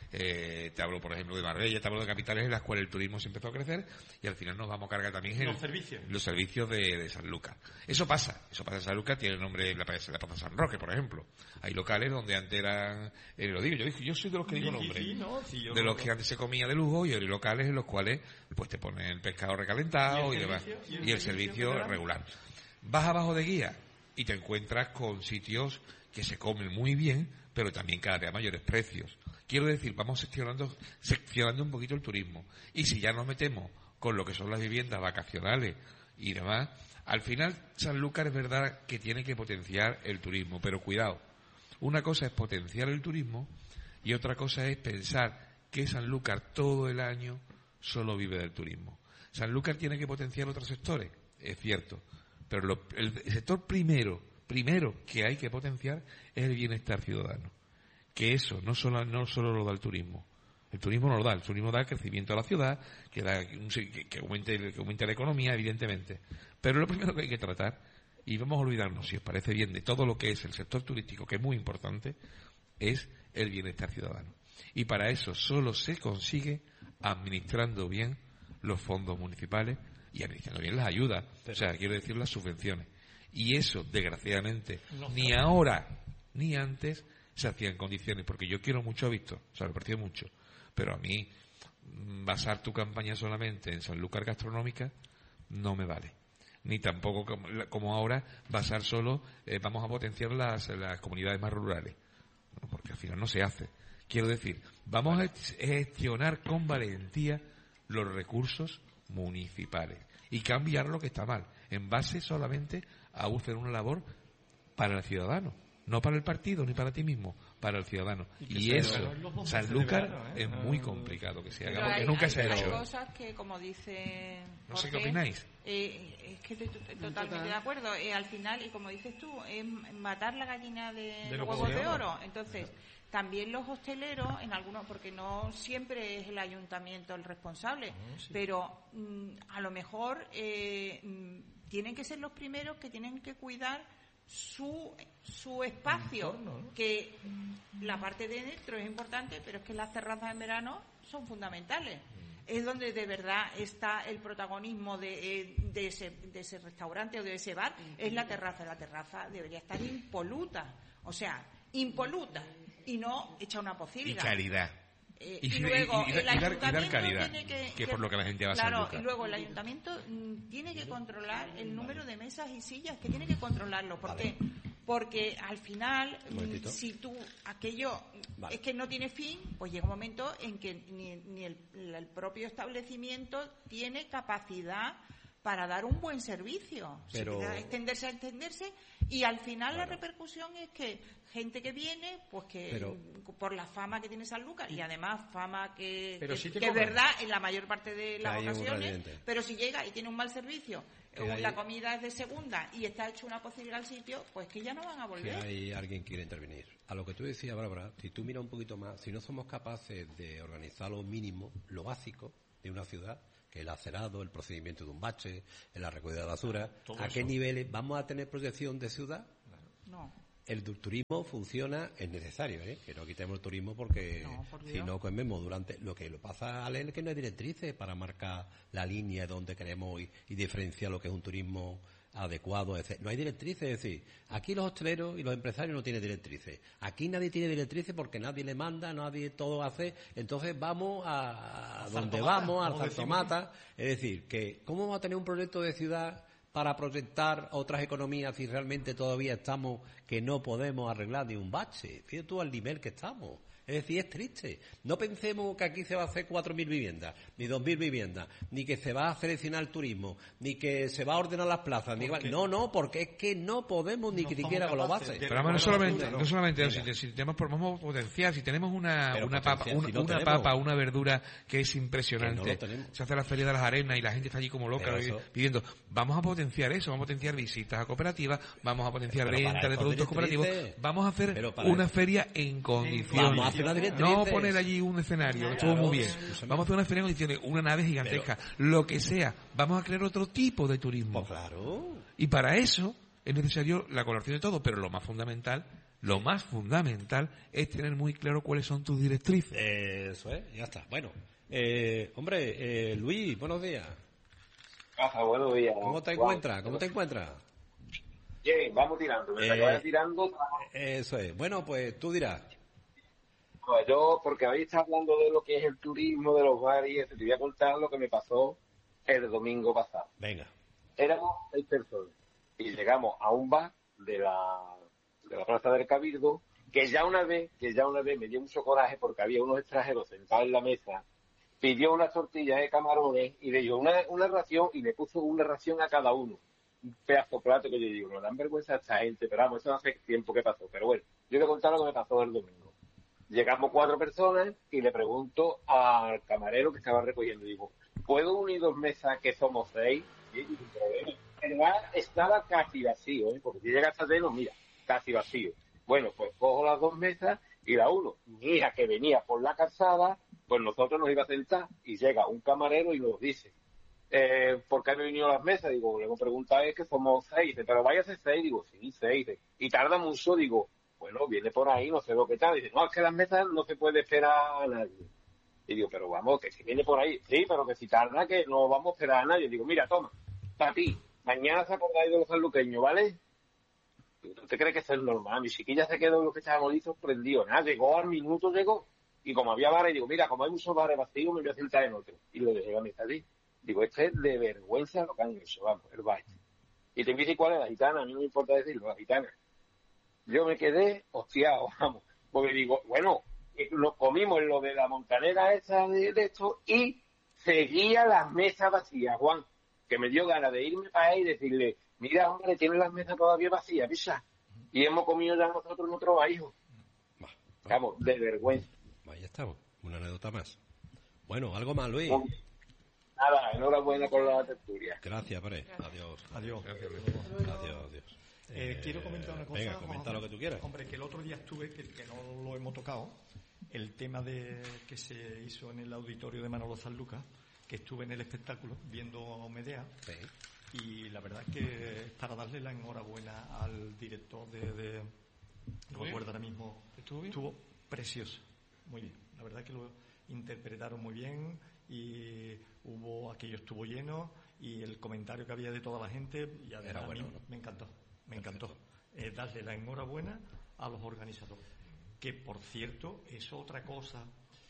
Eh, te hablo, por ejemplo, de Marbella, te hablo de capitales en las cuales el turismo se empezó a crecer y al final nos vamos a cargar también el- Los servicios. los servicios de, de Sanlúcar. Eso pasa, eso pasa en Sanlúcar, tiene el nombre de la plaza, la plaza San Roque, por ejemplo. Hay locales donde antes eran, eh, lo digo, yo, dije, yo soy de los que digo Sí, sí, nombres, sí, no, sí, yo de lo- los que antes se comía de lujo, y hay locales en los cuales pues te ponen el pescado recalentado ¿Y y, el demás, servicio? y ¿Y el, el servicio servicio general? regular. Vas abajo de guía y te encuentras con sitios que se comen muy bien, pero también cada vez a mayores precios. Quiero decir, vamos seccionando, seccionando un poquito el turismo. Y si ya nos metemos con lo que son las viviendas vacacionales y demás, al final Sanlúcar es verdad que tiene que potenciar el turismo, pero cuidado, una cosa es potenciar el turismo y otra cosa es pensar que Sanlúcar todo el año solo vive del turismo. Sanlúcar tiene que potenciar otros sectores, es cierto, pero lo- el sector primero, primero que hay que potenciar es el bienestar ciudadano. Que eso no solo, no solo lo da el turismo. El turismo no lo da, el turismo da crecimiento a la ciudad, que, da, un- que, que aumente, que aumente la economía, evidentemente. Pero lo primero que hay que tratar, y vamos a olvidarnos, si os parece bien, de todo lo que es el sector turístico, que es muy importante, es el bienestar ciudadano. Y para eso solo se consigue administrando bien los fondos municipales y administrando bien las ayudas, o sea, quiero decir las subvenciones. Y eso, desgraciadamente, No ni sabe. ahora ni antes se hacía en condiciones, porque yo quiero mucho a Víctor, o sea, lo aprecio mucho, pero a mí mm, basar tu campaña solamente en Sanlúcar Gastronómica no me vale. Ni tampoco como, como ahora basar solo, eh, vamos a potenciar las, las comunidades más rurales, no, porque al final no se hace. Quiero decir, vamos a gestionar con valentía los recursos municipales y cambiar lo que está mal, en base solamente a hacer una labor para el ciudadano, no para el partido ni para ti mismo, para el ciudadano. Y que Y se eso, haga en los dos Sanlúcar, meses de verano, ¿eh? es muy complicado que se haga, Pero porque hay, nunca hay- se ha hay hecho. cosas que, como dice No sé Jorge, qué opináis. eh, es que estoy t- totalmente de acuerdo. Eh, al final, y como dices tú, es matar la gallina de, los los huevos de oro. oro. Entonces, también los hosteleros, en algunos, porque no siempre es el ayuntamiento el responsable, pero mm, a lo mejor eh, mm, tienen que ser los primeros que tienen que cuidar su su espacio, entorno, ¿no? que la parte de dentro es importante, pero es que las terrazas en verano son fundamentales. Es donde de verdad está el protagonismo de, eh, de, ese, de ese restaurante o de ese bar, es la terraza. La terraza debería estar impoluta, o sea, impoluta, y no hecha una Y pocilga. calidad. Eh, Y y, si- luego y- y- el y dar- y dar ayuntamiento calidad, tiene que, que es por lo que la gente va a claro, Sanlúcar. y luego el ayuntamiento mm, tiene que controlar el número de mesas y sillas, que tiene que controlarlo, porque Porque al final, si tú, aquello vale. es que no tiene fin, pues llega un momento en que ni, ni el, el propio establecimiento tiene capacidad para dar un buen servicio. Pero... Se extenderse, a extenderse, y al final claro. la repercusión es que gente que viene, pues que pero... por la fama que tiene San Lucas, y además fama que, que, sí que es verdad en la mayor parte de las ocasiones, pero si llega y tiene un mal servicio, la hay... comida es de segunda y está hecho una posibilidad al sitio, pues que ya no van a volver. Que hay alguien que quiere intervenir. A lo que tú decías, Bárbara, si tú miras un poquito más, si no somos capaces de organizar lo mínimo, lo básico de una ciudad, que el acerado, el procedimiento de un bache, la recogida de basura, ¿a qué niveles vamos a tener proyección de ciudad? No. El turismo funciona, es necesario, ¿eh? Que no quitemos el turismo porque no, por si no comemos durante... Lo que lo pasa a leer es que no hay directrices para marcar la línea donde queremos y, y diferenciar lo que es un turismo adecuado, etcétera. No hay directrices, es decir, aquí los hosteleros y los empresarios no tienen directrices. Aquí nadie tiene directrices porque nadie le manda, nadie todo hace. Entonces vamos a, a donde vamos, al Saltomata. Es decir, que ¿cómo vamos a tener un proyecto de ciudad para proyectar otras economías si realmente todavía estamos que no podemos arreglar ni un bache? Fíjate tú al nivel que estamos. Es decir, es triste. No pensemos que aquí se va a hacer cuatro mil viviendas, ni dos mil viviendas, ni que se va a seleccionar el turismo, ni que se va a ordenar las plazas. Ni... No, no, porque es que no podemos ni no que siquiera con los bases. Pero además no solamente, no solamente si, si tenemos, vamos a potenciar, si tenemos una, una papa, una, si no una papa, una verdura que es impresionante, que no se hace la Feria de las Arenas y la gente está allí como loca pidiendo, vamos a potenciar eso, vamos a potenciar visitas a cooperativas, vamos a potenciar venta de productos cooperativos, vamos a hacer una feria en condiciones. No poner allí un escenario, claro, estuvo muy bien. Vamos a hacer una feria en condiciones, una nave gigantesca, pero, lo que sea. Vamos a crear otro tipo de turismo. Pues claro. Y para eso es necesario la colaboración de todo, pero lo más fundamental, lo más fundamental es tener muy claro cuáles son tus directrices. Eso es, ya está. Bueno, eh, hombre, eh, Luis, buenos días. Ajá, buenos días. ¿Cómo te encuentras? ¿Cómo te encuentras? Bien, vamos tirando. Me eh, vaya tirando. Eso es. Bueno, pues tú dirás. Pues yo, porque ahí está hablando de lo que es el turismo, de los bares y eso, te voy a contar lo que me pasó el domingo pasado. Venga. Éramos seis personas y llegamos a un bar de la, de la Plaza del Cabildo, que ya una vez, que ya una vez me dio mucho coraje porque había unos extranjeros sentados en la mesa, pidió unas tortillas de camarones y le dio una, una ración y le puso una ración a cada uno. Un pedazo de plato que yo digo, no dan vergüenza a esta gente, pero vamos, eso hace tiempo que pasó. Pero bueno, yo voy a contar lo que me pasó el domingo. Llegamos cuatro personas y le pregunto al camarero que estaba recogiendo, digo, ¿puedo unir dos mesas que somos seis? Sí, sin problema. El bar estaba casi vacío, ¿eh? Porque si llegas a verlo, mira, casi vacío. Bueno, pues cojo las dos mesas y la uno. Mi hija que venía por la calzada, pues nosotros nos iba a sentar y llega un camarero y nos dice, eh, ¿por qué han venido las mesas? Digo, le hemos preguntado, es que somos seis. Dice, pero váyase seis. Digo, sí, seis. Y tarda mucho, digo, bueno, viene por ahí, no sé lo que tal. Dice, no, es que las mesas no se puede esperar a nadie. Y digo, pero vamos, que si viene por ahí, sí, pero que si tarda, que no vamos a esperar a nadie. Digo, mira, toma, para ti, mañana se acordáis de los sanluqueños, ¿vale? Digo, ¿tú te crees que eso es normal? Mi chiquilla se quedó lo que estábamos ahí sorprendido. Nada, llegó al minuto, llegó, y como había bares, digo, mira, como hay muchos bares vacíos, me voy a sentar en otro. Y lo dejé a mi allí. Digo, este es de vergüenza lo que han hecho, vamos, el baile. Y te dice cuál es la gitana, a mí no me importa decirlo, la gitana. Yo me quedé hostiado, vamos, porque digo, bueno, lo comimos en lo de la montanera esa de, de esto y seguía las mesas vacías, Juan, que me dio ganas de irme para ahí y decirle, mira, hombre, tienes las mesas todavía vacías, pisa, y hemos comido ya nosotros en otro bajo. Vamos, de vergüenza. Ahí estamos, una anécdota más. Bueno, ¿algo más, Luis? Bueno, nada, enhorabuena con la tertulia. Gracias, Pare. Adiós. Adiós. Gracias, adiós, adiós. Eh, eh, quiero comentar una cosa. Venga, comenta lo que tú quieras. Hombre, que el otro día estuve, que, que no lo hemos tocado, el tema de que se hizo en el auditorio de Manolo Sanlúcar, que estuve en el espectáculo viendo Medea, sí. Y la verdad es que es para darle la enhorabuena al director de... de no me acuerdo ahora mismo. ¿Estuvo bien? Estuvo precioso, muy bien. La verdad es que lo interpretaron muy bien y hubo aquello estuvo lleno y el comentario que había de toda la gente y además bueno, a mí ¿no? me encantó. Me encantó eh, darle la enhorabuena a los organizadores. Que, por cierto, es otra cosa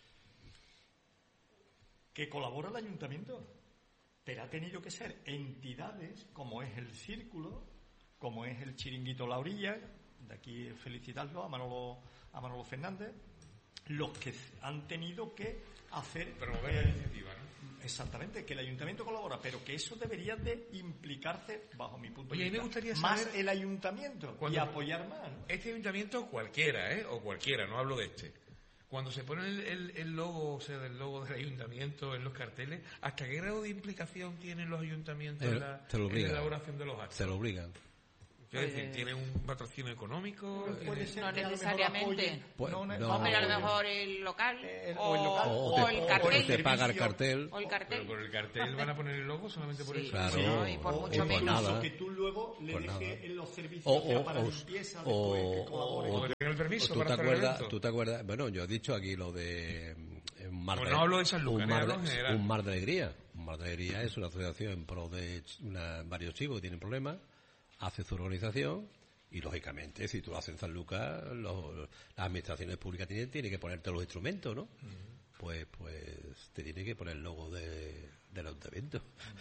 que colabora el ayuntamiento. Pero ha tenido que ser entidades como es el Círculo, como es el Chiringuito La Orilla, de aquí felicitarlo a Manolo, a Manolo Fernández, los que han tenido que hacer... Promover la eh, iniciativa, ¿no? Exactamente, que el ayuntamiento colabora, pero que eso debería de implicarse, bajo mi punto Oye, de a mí me vista, gustaría más saber- el ayuntamiento Cuando- y apoyar más, ¿no? Este ayuntamiento cualquiera, ¿eh? O cualquiera, no hablo de este. Cuando se pone el, el, el logo, o sea, el logo del ayuntamiento en los carteles, ¿hasta qué grado de implicación tienen los ayuntamientos en la, te lo en la obligan. elaboración de los actos? Se lo obligan. Quiero decir, ¿tienen un patrocinio económico? Puede Eh, ser No que a lo mejor necesariamente. apoyen- Pues, no, no. vamos, Pero a lo apoyen. mejor el local, El- o, o el local, o o te, el o cartel. te paga el servicio. cartel. O el Pero cartel. por el cartel van a poner el logo solamente por Sí, eso. Claro. no, y por o- mucho o por menos. nada. Que tú luego le Pues dejes nada. en los servicios O, o sea, o, para o, limpieza, o- después que colabore. o- O tener el permiso ¿Tú para te hacer el acuerdas? evento. ¿Tú te acuerdas? Bueno, yo he dicho aquí lo de eh, un mar Pues de, no hablo de Sanlúcar, un eh, mar hablo en de, general. un mar de alegría. Un mar de alegría es una asociación en pro de ch- una- varios chicos que tienen problemas, hace su organización y lógicamente si tú lo haces en San Lucas, los- las administraciones públicas tienen, tienen que ponerte los instrumentos, ¿no? Pues pues te tiene que poner el logo de, del ayuntamiento.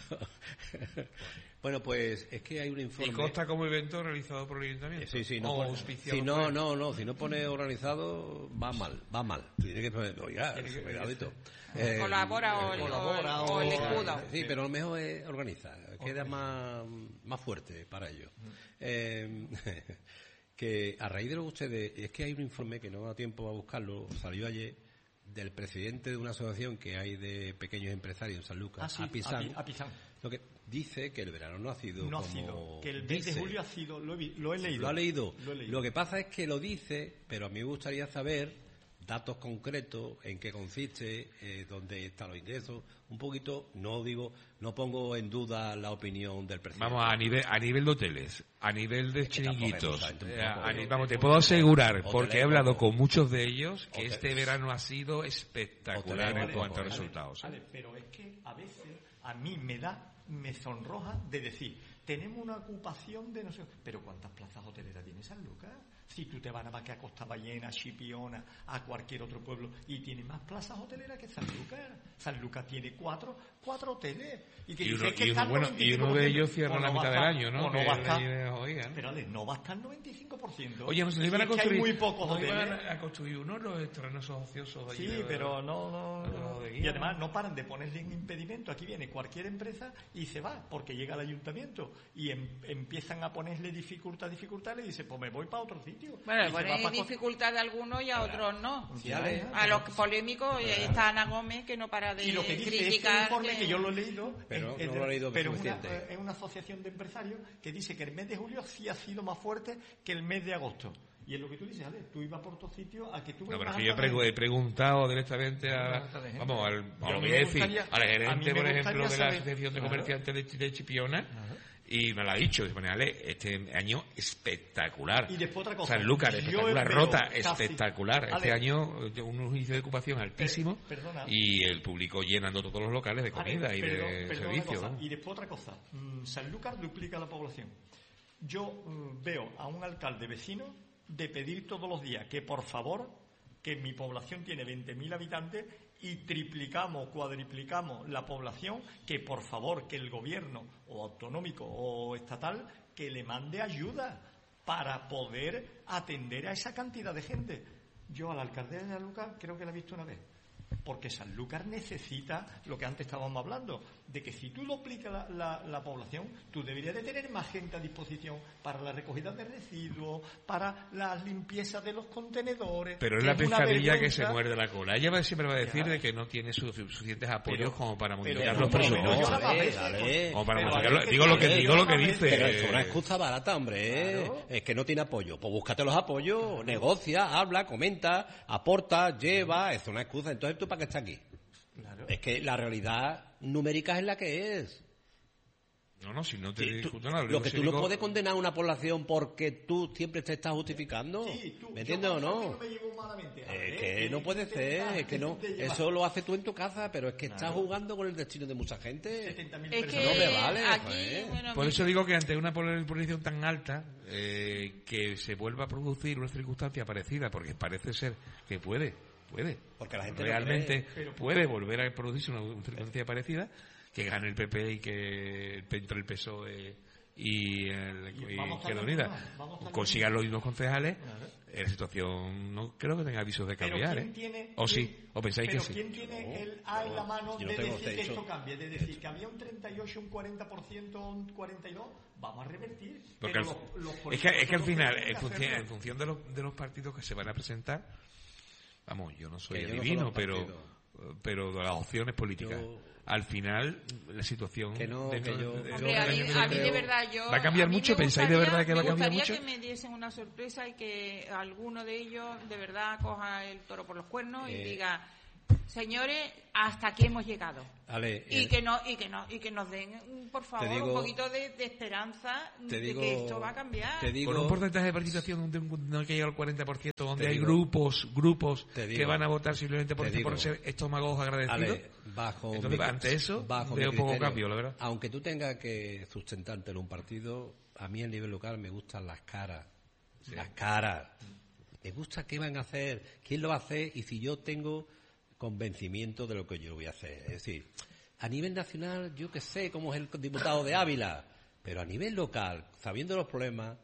Bueno, pues es que hay un Y informe. consta como evento realizado por el ayuntamiento. Sí, sí, no, o pone- auspiciado si por no, él. no, no, si no pone organizado, va mal, va mal. Tiene que poner, oiga, Tiene que- cuidadito. Eh, Colabora o el, colabora o el o- escudo. Sí, pero lo mejor es organizar, queda más, más fuerte para ello. Eh, que a raíz de lo que ustedes, es que hay un informe que no me da tiempo a buscarlo, salió ayer, del presidente de una asociación que hay de pequeños empresarios en San Lucas, Ah, sí, Apizán, Api- Apizán. lo que dice que el verano no ha sido No ha como sido. Que el mes dice. de julio ha sido, lo he, vi- lo he leído. Lo ha leído. Lo he leído. Lo que pasa es que lo dice, pero a mí me gustaría saber datos concretos, en qué consiste, eh, dónde están los ingresos, un poquito, no digo, no pongo en duda la opinión del presidente. Vamos, a nivel, a nivel de hoteles, a nivel de Es que tampoco chiringuitos, es un eh, poco, a ¿no? ni- vamos, te puedo asegurar, Hoteles, porque he hablado poco. con muchos de ellos, que Hoteles. este verano ha sido espectacular Hoteles, en poco, cuanto a ¿eh? resultados. ¿eh? Vale, pero es que a veces a mí me da, me sonroja de decir, tenemos una ocupación de no sé, pero ¿cuántas plazas hoteleras tiene San Lucas? Si tú te vas a más que a Costa Ballena, a Chipiona, a cualquier otro pueblo, y tiene más plazas hoteleras que San Lucas. San Lucas tiene cuatro, cuatro hoteles. Y, que Y dice uno, que y está uno, bueno, al y uno de noventa y cinco por ciento. ellos cierra O la no va mitad a del estar- año, ¿no? o Que no va a es estar. de- oigan. Espérale, no va a estar el noventa y cinco por ciento. Oye, no sé, le iban a Si es que construir, hay muy pocos no hoteles. iban a, a construir uno los terrenos ociosos de allí Sí, de- pero no, no, de no. los de Y Guía, además ¿no? no paran de ponerle un impedimento. Aquí viene cualquier empresa y se va, porque llega al ayuntamiento y em- empiezan a ponerle dificultad, dificultad, le dice, pues me voy para otro sitio. Bueno, Y se va pone pa' co- dificultad a algunos y a otros no. Sí, Ale. A los polémicos, y ahí está Ana Gómez, que no para de Y lo que dice este criticar. informe, que- que yo lo he leído, Pero es, es no de- lo he leído pero es una, suficiente. es una asociación de empresarios que dice que el mes de julio sí ha sido más fuerte que el mes de agosto. Y es lo que tú dices, Ale, tú ibas por otro sitio a que tú... No, ves pero más es que yo alta pregu- de- he preguntado directamente a, Más alta de gente. vamos, al, Yo a a lo mí voy me a decir, gustaría- al a mí gerente, me por ejemplo, gustaría de la saber- Asociación de Claro. Comerciantes de, Chi- de Chipiona, y me lo ha dicho, dice, Ale, este año espectacular. Y después otra cosa. San Lucas, Yo espectacular, veo Rota, casi- espectacular. Ale, Este año eh, un índice de ocupación altísimo Per- perdona. y el público llenando todos los locales de Ale, comida y perdón, de perdón, una servicio. cosa. ¿no? Y después otra cosa. Mm, San Lucas duplica la población. Yo mm, veo a un alcalde vecino de pedir todos los días que, por favor, que mi población tiene veinte mil habitantes y triplicamos, cuadriplicamos la población, que por favor, que el gobierno, o autonómico o estatal, que le mande ayuda para poder atender a esa cantidad de gente. Yo a la alcaldesa de San Lucas creo que la he visto una vez. Porque Sanlúcar necesita lo que antes estábamos hablando, de que si tú duplicas la, la, la población, tú deberías de tener más gente a disposición para la recogida de residuos, para la limpieza de los contenedores. Pero es que la una pescadilla que vergüenza. se muerde la cola. Ella va- siempre va a decir Ya. de que no tiene su- suficientes apoyos Pero- como para pero modificar no, los por lo menos presupuestos. yo la- dale, veces, dale. Como para Pero modificarlo. a veces Digo lo que dale, digo lo que a veces- dice. Pero es una excusa barata, hombre. ¿eh? Claro. Es que no tiene apoyo. Pues búscate los apoyos, negocia, habla, comenta, aporta, lleva. Es una excusa. Entonces, ¿tú para qué estás aquí? Claro. Es que la realidad numérica es la que es. No, no, si no te Sí, tú- discuto nada. lo digo, que si tú no digo- puedes condenar a una población porque tú siempre te estás justificando. Sí, tú- ¿Me yo entiendes o cuando no? alguien me llevo malamente, a ver, Es que no puede ser, es que no, eso lo haces tú en tu casa, pero es que estás Claro. jugando con el destino de mucha gente. setenta mil Es personas. que No me vale, aquí, joder. bueno, Por eso digo que ante una polarización tan alta, eh, que se vuelva a producir una circunstancia parecida, porque parece ser que puede, puede, Porque la gente lo realmente cree, pero- puede volver a producirse una, una circunstancia parecida, que gane el P P y que entre el P S O E y, el, Y y vamos a Izquierda ver, Unida vamos, vamos a ver. consigan los mismos concejales, Claro. la situación no creo que tenga avisos de Pero cambiar, ¿quién ¿eh? tiene, O sí, quién- o pensáis pero que sí. ¿quién tiene No, el A en la mano yo no de tengo decir que techo. esto cambie? De decir que había un treinta y ocho, un cuarenta por ciento, un cuarenta y dos, vamos a revertir. Porque Pero al- los- los es, que, es que al políticos final, tienen en que función, hacerlo. en función de, los, de los partidos que se van a presentar, vamos, yo no soy Que yo no adivino, soy los pero partidos. pero de las opciones políticas, Yo- al final la situación Que no, dentro que yo- de- Hombre, de- a mí, de- a mí de creo- verdad yo... ¿Va a cambiar mí me mucho? ¿Pensáis de gustaría- verdad que va a cambiar Me mucho? gustaría que me diesen una sorpresa y que alguno de ellos de verdad coja el toro por los cuernos y Eh. diga, señores, hasta aquí hemos llegado. Ale, Y eh, que no y que no y que nos den, por favor, digo- un poquito de, de esperanza te de digo- que esto va a cambiar. te digo- Con un porcentaje de participación de un- no hay que llegar al cuarenta por ciento, donde Te hay digo- grupos grupos te que digo- van a votar simplemente por, te digo- por ser estómagos agradecidos. Ale, bajo Entonces, mi- ante eso, bajo veo mi poco criterio, cambio, la verdad. Aunque tú tengas que sustentarte en un partido, a mí a nivel local me gustan las caras. Las caras. Me gusta qué van a hacer, quién lo va a hacer y si yo tengo convencimiento de lo que yo voy a hacer. Es decir, a nivel nacional, yo que sé cómo es el diputado de Ávila, pero a nivel local, sabiendo los problemas,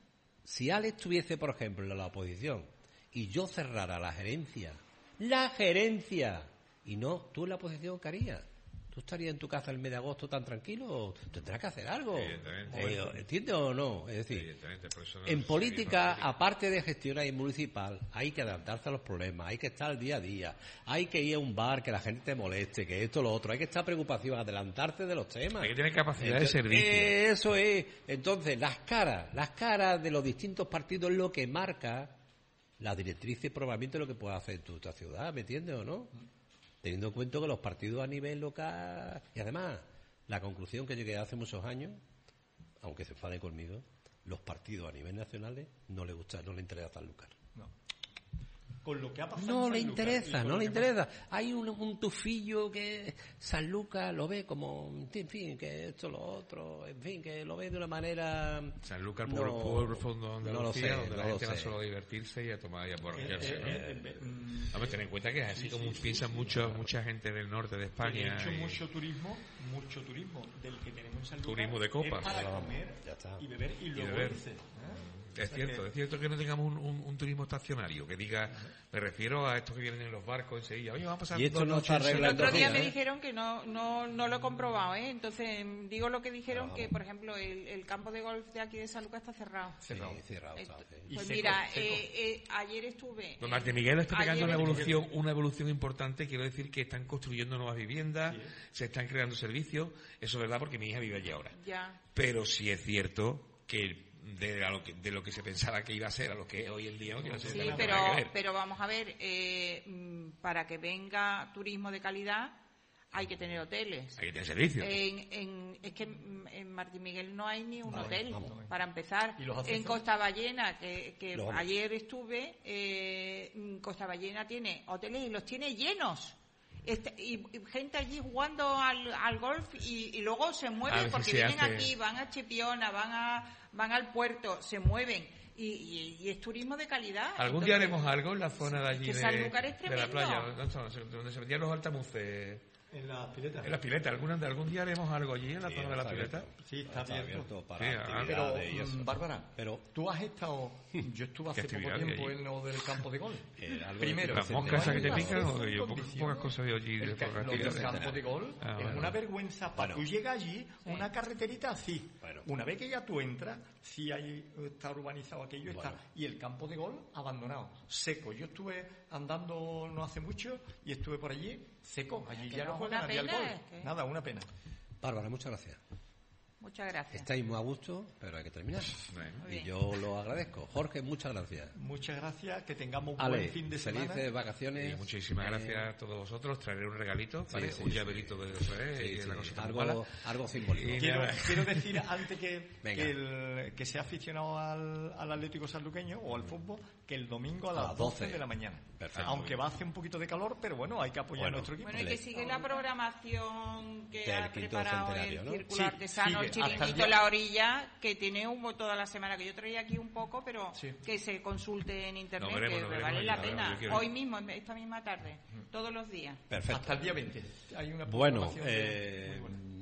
si Alex estuviese, por ejemplo, en la oposición y yo cerrara la gerencia, la gerencia, y no, tú en la oposición, ¿qué harías? ¿Tú estarías en tu casa el mes de agosto tan tranquilo? Tendrás que hacer algo. Evidentemente. Eh, ¿Entiendes o no? Es decir, Evidentemente, por eso no en se política, vive en aparte de gestionar y municipal, hay que adaptarse a los problemas, hay que estar al día a día, hay que ir a un bar que la gente te moleste, que esto, lo otro, hay que estar preocupación, adelantarse de los temas. Hay que tener capacidad de Entonces, servicio. eh, eso es. Entonces, las caras, las caras de los distintos partidos es lo que marca la directriz y probablemente lo que pueda hacer tu, tu ciudad, ¿me entiendes o no? Teniendo en cuenta que los partidos a nivel local... Y además, la conclusión que llegué hace muchos años, aunque se enfade conmigo, los partidos a nivel nacional no le gusta, no le interesa Sanlúcar. Con lo que ha pasado No en le Sanlúcar y interesa, con no lo le que interesa. Hay un, un tufillo que Sanlúcar lo ve como, en fin, que esto, lo otro, en fin, que lo ve de una manera... Sanlúcar, no, pueblo, pueblo fondo de no lo Andalucía, sé, donde la no lo gente va sé. solo a divertirse y a tomar y a borracharse. Eh, ¿no? eh, eh, mm, Vamos a tener en cuenta que es así como piensan mucho, mucha gente del norte de He España. hecho y- mucho turismo, mucho turismo del que tenemos en Sanlúcar. Turismo de copas. Es para Vamos, comer ya está. y beber y luego beber. irse, ¿eh? Es cierto, es cierto que no tengamos un, un- un turismo estacionario, que diga, me refiero a estos que vienen en los barcos en Sevilla, oye, vamos a pasar Y esto dos no noches está en El arreglando otro día Entonces, me ¿eh? dijeron que no, no, no lo he comprobado, ¿eh? Entonces, digo lo que dijeron, Ah, que, vamos. por ejemplo, el, el campo de golf de aquí de San Lucas está cerrado. Sí, cerrado, Eh, está, sí. Y Pues seco, mira, seco. eh, eh, ayer estuve... Don eh, Martín Miguel está pegando ayer una estuve- evolución, una evolución importante. Quiero decir que están construyendo nuevas viviendas, se están creando servicios. Eso es verdad porque mi hija vive allí ahora. Ya. Pero sí es cierto que de, a lo que de lo que se pensaba que iba a ser a lo que hoy en día no tiene Sí, nada pero, que ver. pero vamos a ver, eh, mm, para que venga turismo de calidad hay que tener hoteles. Hay que tener servicios. En, en- es que mm, en Martín Miguel no hay ni un hotel, vamos. para empezar. ¿Y los En accesos? Costa Ballena, que, que Los- ayer estuve, eh, mm, Costa Ballena tiene hoteles y los tiene llenos. Este- y, y gente allí jugando al, al golf y, y luego se A mueven veces porque se vienen hace- aquí, van a Chipiona, van a van al puerto, se mueven y, y- y es turismo de calidad. Algún día Entonces, haremos algo en la zona de allí que de, Sanlúcar es de la tremendo. playa, donde, donde se vendían los altamuces. En las piletas. En las piletas, ¿algún, algún día haremos algo allí en la zona de las está piletas? abierto. Sí, está Está abierto. abierto para Sí, ah, Pero, actividades y eso. mm, Bárbara, Pero- tú has estado... Yo estuve hace poco actividades tiempo allí? en lo del campo de golf. Eh, algo Primero, Las de- moscas esas que te no hay pican, o acceso en yo pocas, condiciones. pocas cosas de allí de El ca- pocas lo del actividades. campo de golf Ah, es bueno. una vergüenza. Para Bueno. tú llegas allí, una carreterita así. Bueno. Una vez que ya tú entras, sí hay, está urbanizado aquello, está. Bueno. Y el campo de golf abandonado, seco. Yo estuve andando no hace mucho y estuve por allí, seco. Allí que ya no no es juega una nadie al pena, golf. es que- Nada, una pena. Bárbara, muchas gracias. Muchas gracias. Estáis muy a gusto, pero hay que terminar. Bueno. Muy Y bien. yo lo agradezco. Jorge, muchas gracias. Muchas gracias, que tengamos un Ale, buen fin de semana. felices vacaciones. Y muchísimas Eh, gracias a todos vosotros. Traeré un regalito, ¿vale? sí, un sí. llaverito de Ferrer Sí, y sí, la cosa tan mala. algo, algo simbólico. Y- Quiero, nada. quiero decir antes que, Venga. que, el, que sea aficionado al, al Atlético Sanluqueño o al fútbol, que el domingo a A las las doce doce de la mañana. Perfecto. Aunque va a hacer un poquito de calor, pero bueno, hay que apoyar Bueno. a nuestro equipo. Bueno, y que sigue la programación que Del ha quinto preparado centenario, el ¿no? Círculo Sí, Artesano, el sigue hasta el Chiringuito día- La Orilla, que tiene humo toda la semana, que yo traía aquí un poco, pero Sí. que se consulte en internet, Lo veremos, que lo me veremos vale ya, la lo veremos, pena. yo quiero Hoy ir. mismo, esta misma tarde, todos los días. Perfecto. Hasta el día veinte. Hay una Bueno, programación de- eh, muy buena.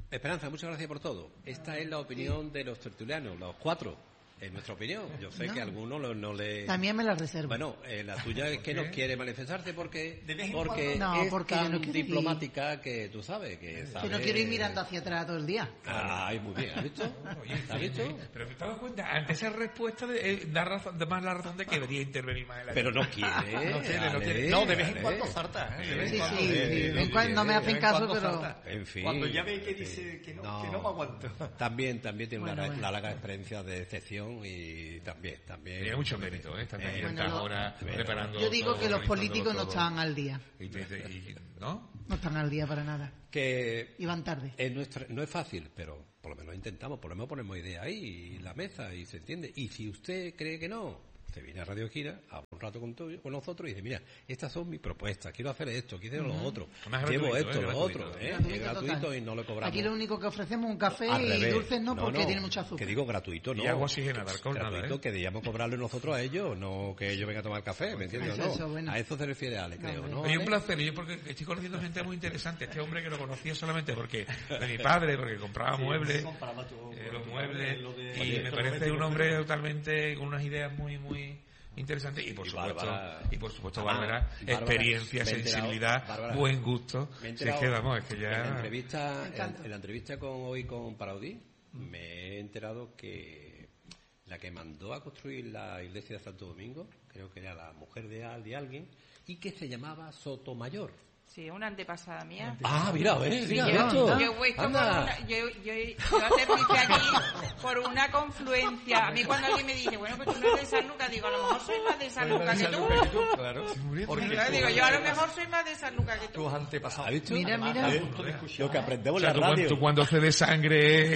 Esperanza, muchas gracias por todo. Esta es la opinión de los tertulianos, los cuatro. Es nuestra opinión. Yo sé no. que a algunos no, no le... También me la reservo. Bueno, eh, la tuya es que no quiere manifestarse porque, porque no, es porque tan yo no quiero diplomática ir. Que tú sabes que sabe... Que no quiero ir mirando hacia atrás todo el día. Ay, muy bien. ¿Has visto? ¿Has visto? Pero te has dado cuenta, ante esa respuesta de, eh, da, razón, da más la razón de que debería intervenir más en la... Pero no quiere. no quiere, no quiere. No, de vez en cuando zarta. ¿eh? De vez Sí, en cuando. sí, de vez en cuando no me hacen caso, pero... En fin. Cuando ya ve que dice que no, no, que no me aguanto. También, también tiene bueno, una, bueno. una larga experiencia de excepción y también, también... Tiene mucho mérito, ¿eh? Están ahí Eh, tantas bueno, horas preparando... Yo digo todo, que los organizándolo políticos no todo. estaban al día. Y te- te- y- ¿No? No están al día para nada. Que Iban tarde. es nuestra, no es fácil, pero por lo menos intentamos, por lo menos ponemos idea ahí, en la mesa, y se entiende. Y si usted cree que no, se viene a Radio Gira, habla un rato con, tu- con nosotros y dice, mira, estas son mis propuestas, quiero hacer esto, quiero hacer lo otro, Además, llevo gratuito, esto, ¿eh? lo Gratuito. otro, ¿eh? Gratuito es gratuito total. y no lo cobramos. Aquí lo único que ofrecemos es un café Al y revés. dulces no, porque tiene mucho azúcar. Que digo gratuito, no. Y agua oxigenada, alcohol nada, gratuito, ¿eh? que debíamos cobrarle nosotros a ellos, no que ellos vengan a tomar café, ¿me entiendes? Eso, o no? eso, bueno. A eso se refiere Ale, creo, hombre. ¿no? Oye, un Ale? placer, yo porque estoy conociendo gente muy interesante. Este hombre que lo conocía solamente porque de mi padre, porque compraba muebles, eh, los muebles, y Oye, me parece un hombre totalmente con unas ideas muy, muy interesantes y por Y supuesto, Bárbara. y por supuesto Ah, Bárbara, Bárbara, experiencia, me he enterado, sensibilidad, Bárbara. buen gusto. Me he Si es enterado que vamos, es que en la ya... entrevista, Me en, encanta. en la entrevista con hoy con Paraudí, me he enterado que la que mandó a construir la iglesia de Santo Domingo, creo que era la mujer de, al- de alguien, y que se llamaba Sotomayor. Sí, una antepasada mía. Ah, mira, ¿ves? Mira, yo, esto. yo he puesto por Anda. una, yo, yo, yo aterricé aquí por una confluencia. A mí cuando alguien me dice, bueno, pues tú no eres de San Lucas, digo, a lo mejor soy más de San Lucas que tú. Claro. Porque, claro, digo, yo a lo mejor soy más de San Lucas que tú. Tus antepasados. ¿Has visto? Mira, Además, mira. a punto de escuchar. Lo que aprendemos O sea, en tú, la cuando, radio. tú cuando cede sangre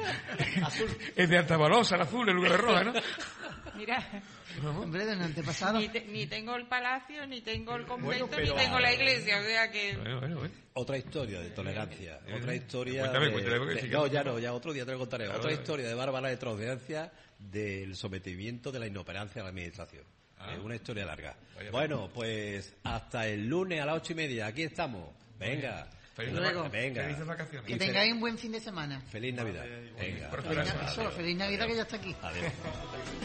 es de Altabalosa, el azul, en lugar de roja, ¿no? Mira, Hombre, de un antepasado. ni, te- ni tengo el palacio, ni tengo el convento, Bueno, pero- ni tengo la iglesia, o sea que... Bueno, bueno, bueno. Otra historia de tolerancia, otra historia Cuéntame, de, cuéntame, porque de- sí que- no, ya no, ya otro día te lo contaré. Claro, otra claro. historia de Bárbara de transferencia del sometimiento de la inoperancia de la administración. Ah. Es una historia larga. Vaya Bueno, pues hasta el lunes a las ocho y media, aquí estamos. Venga. Feliz Luego. Venga. Felices vacaciones. Que tengáis un buen fin de semana. Feliz Navidad. Venga. Próspera Feliz, semana. eso, feliz Navidad que ya está aquí. Adiós.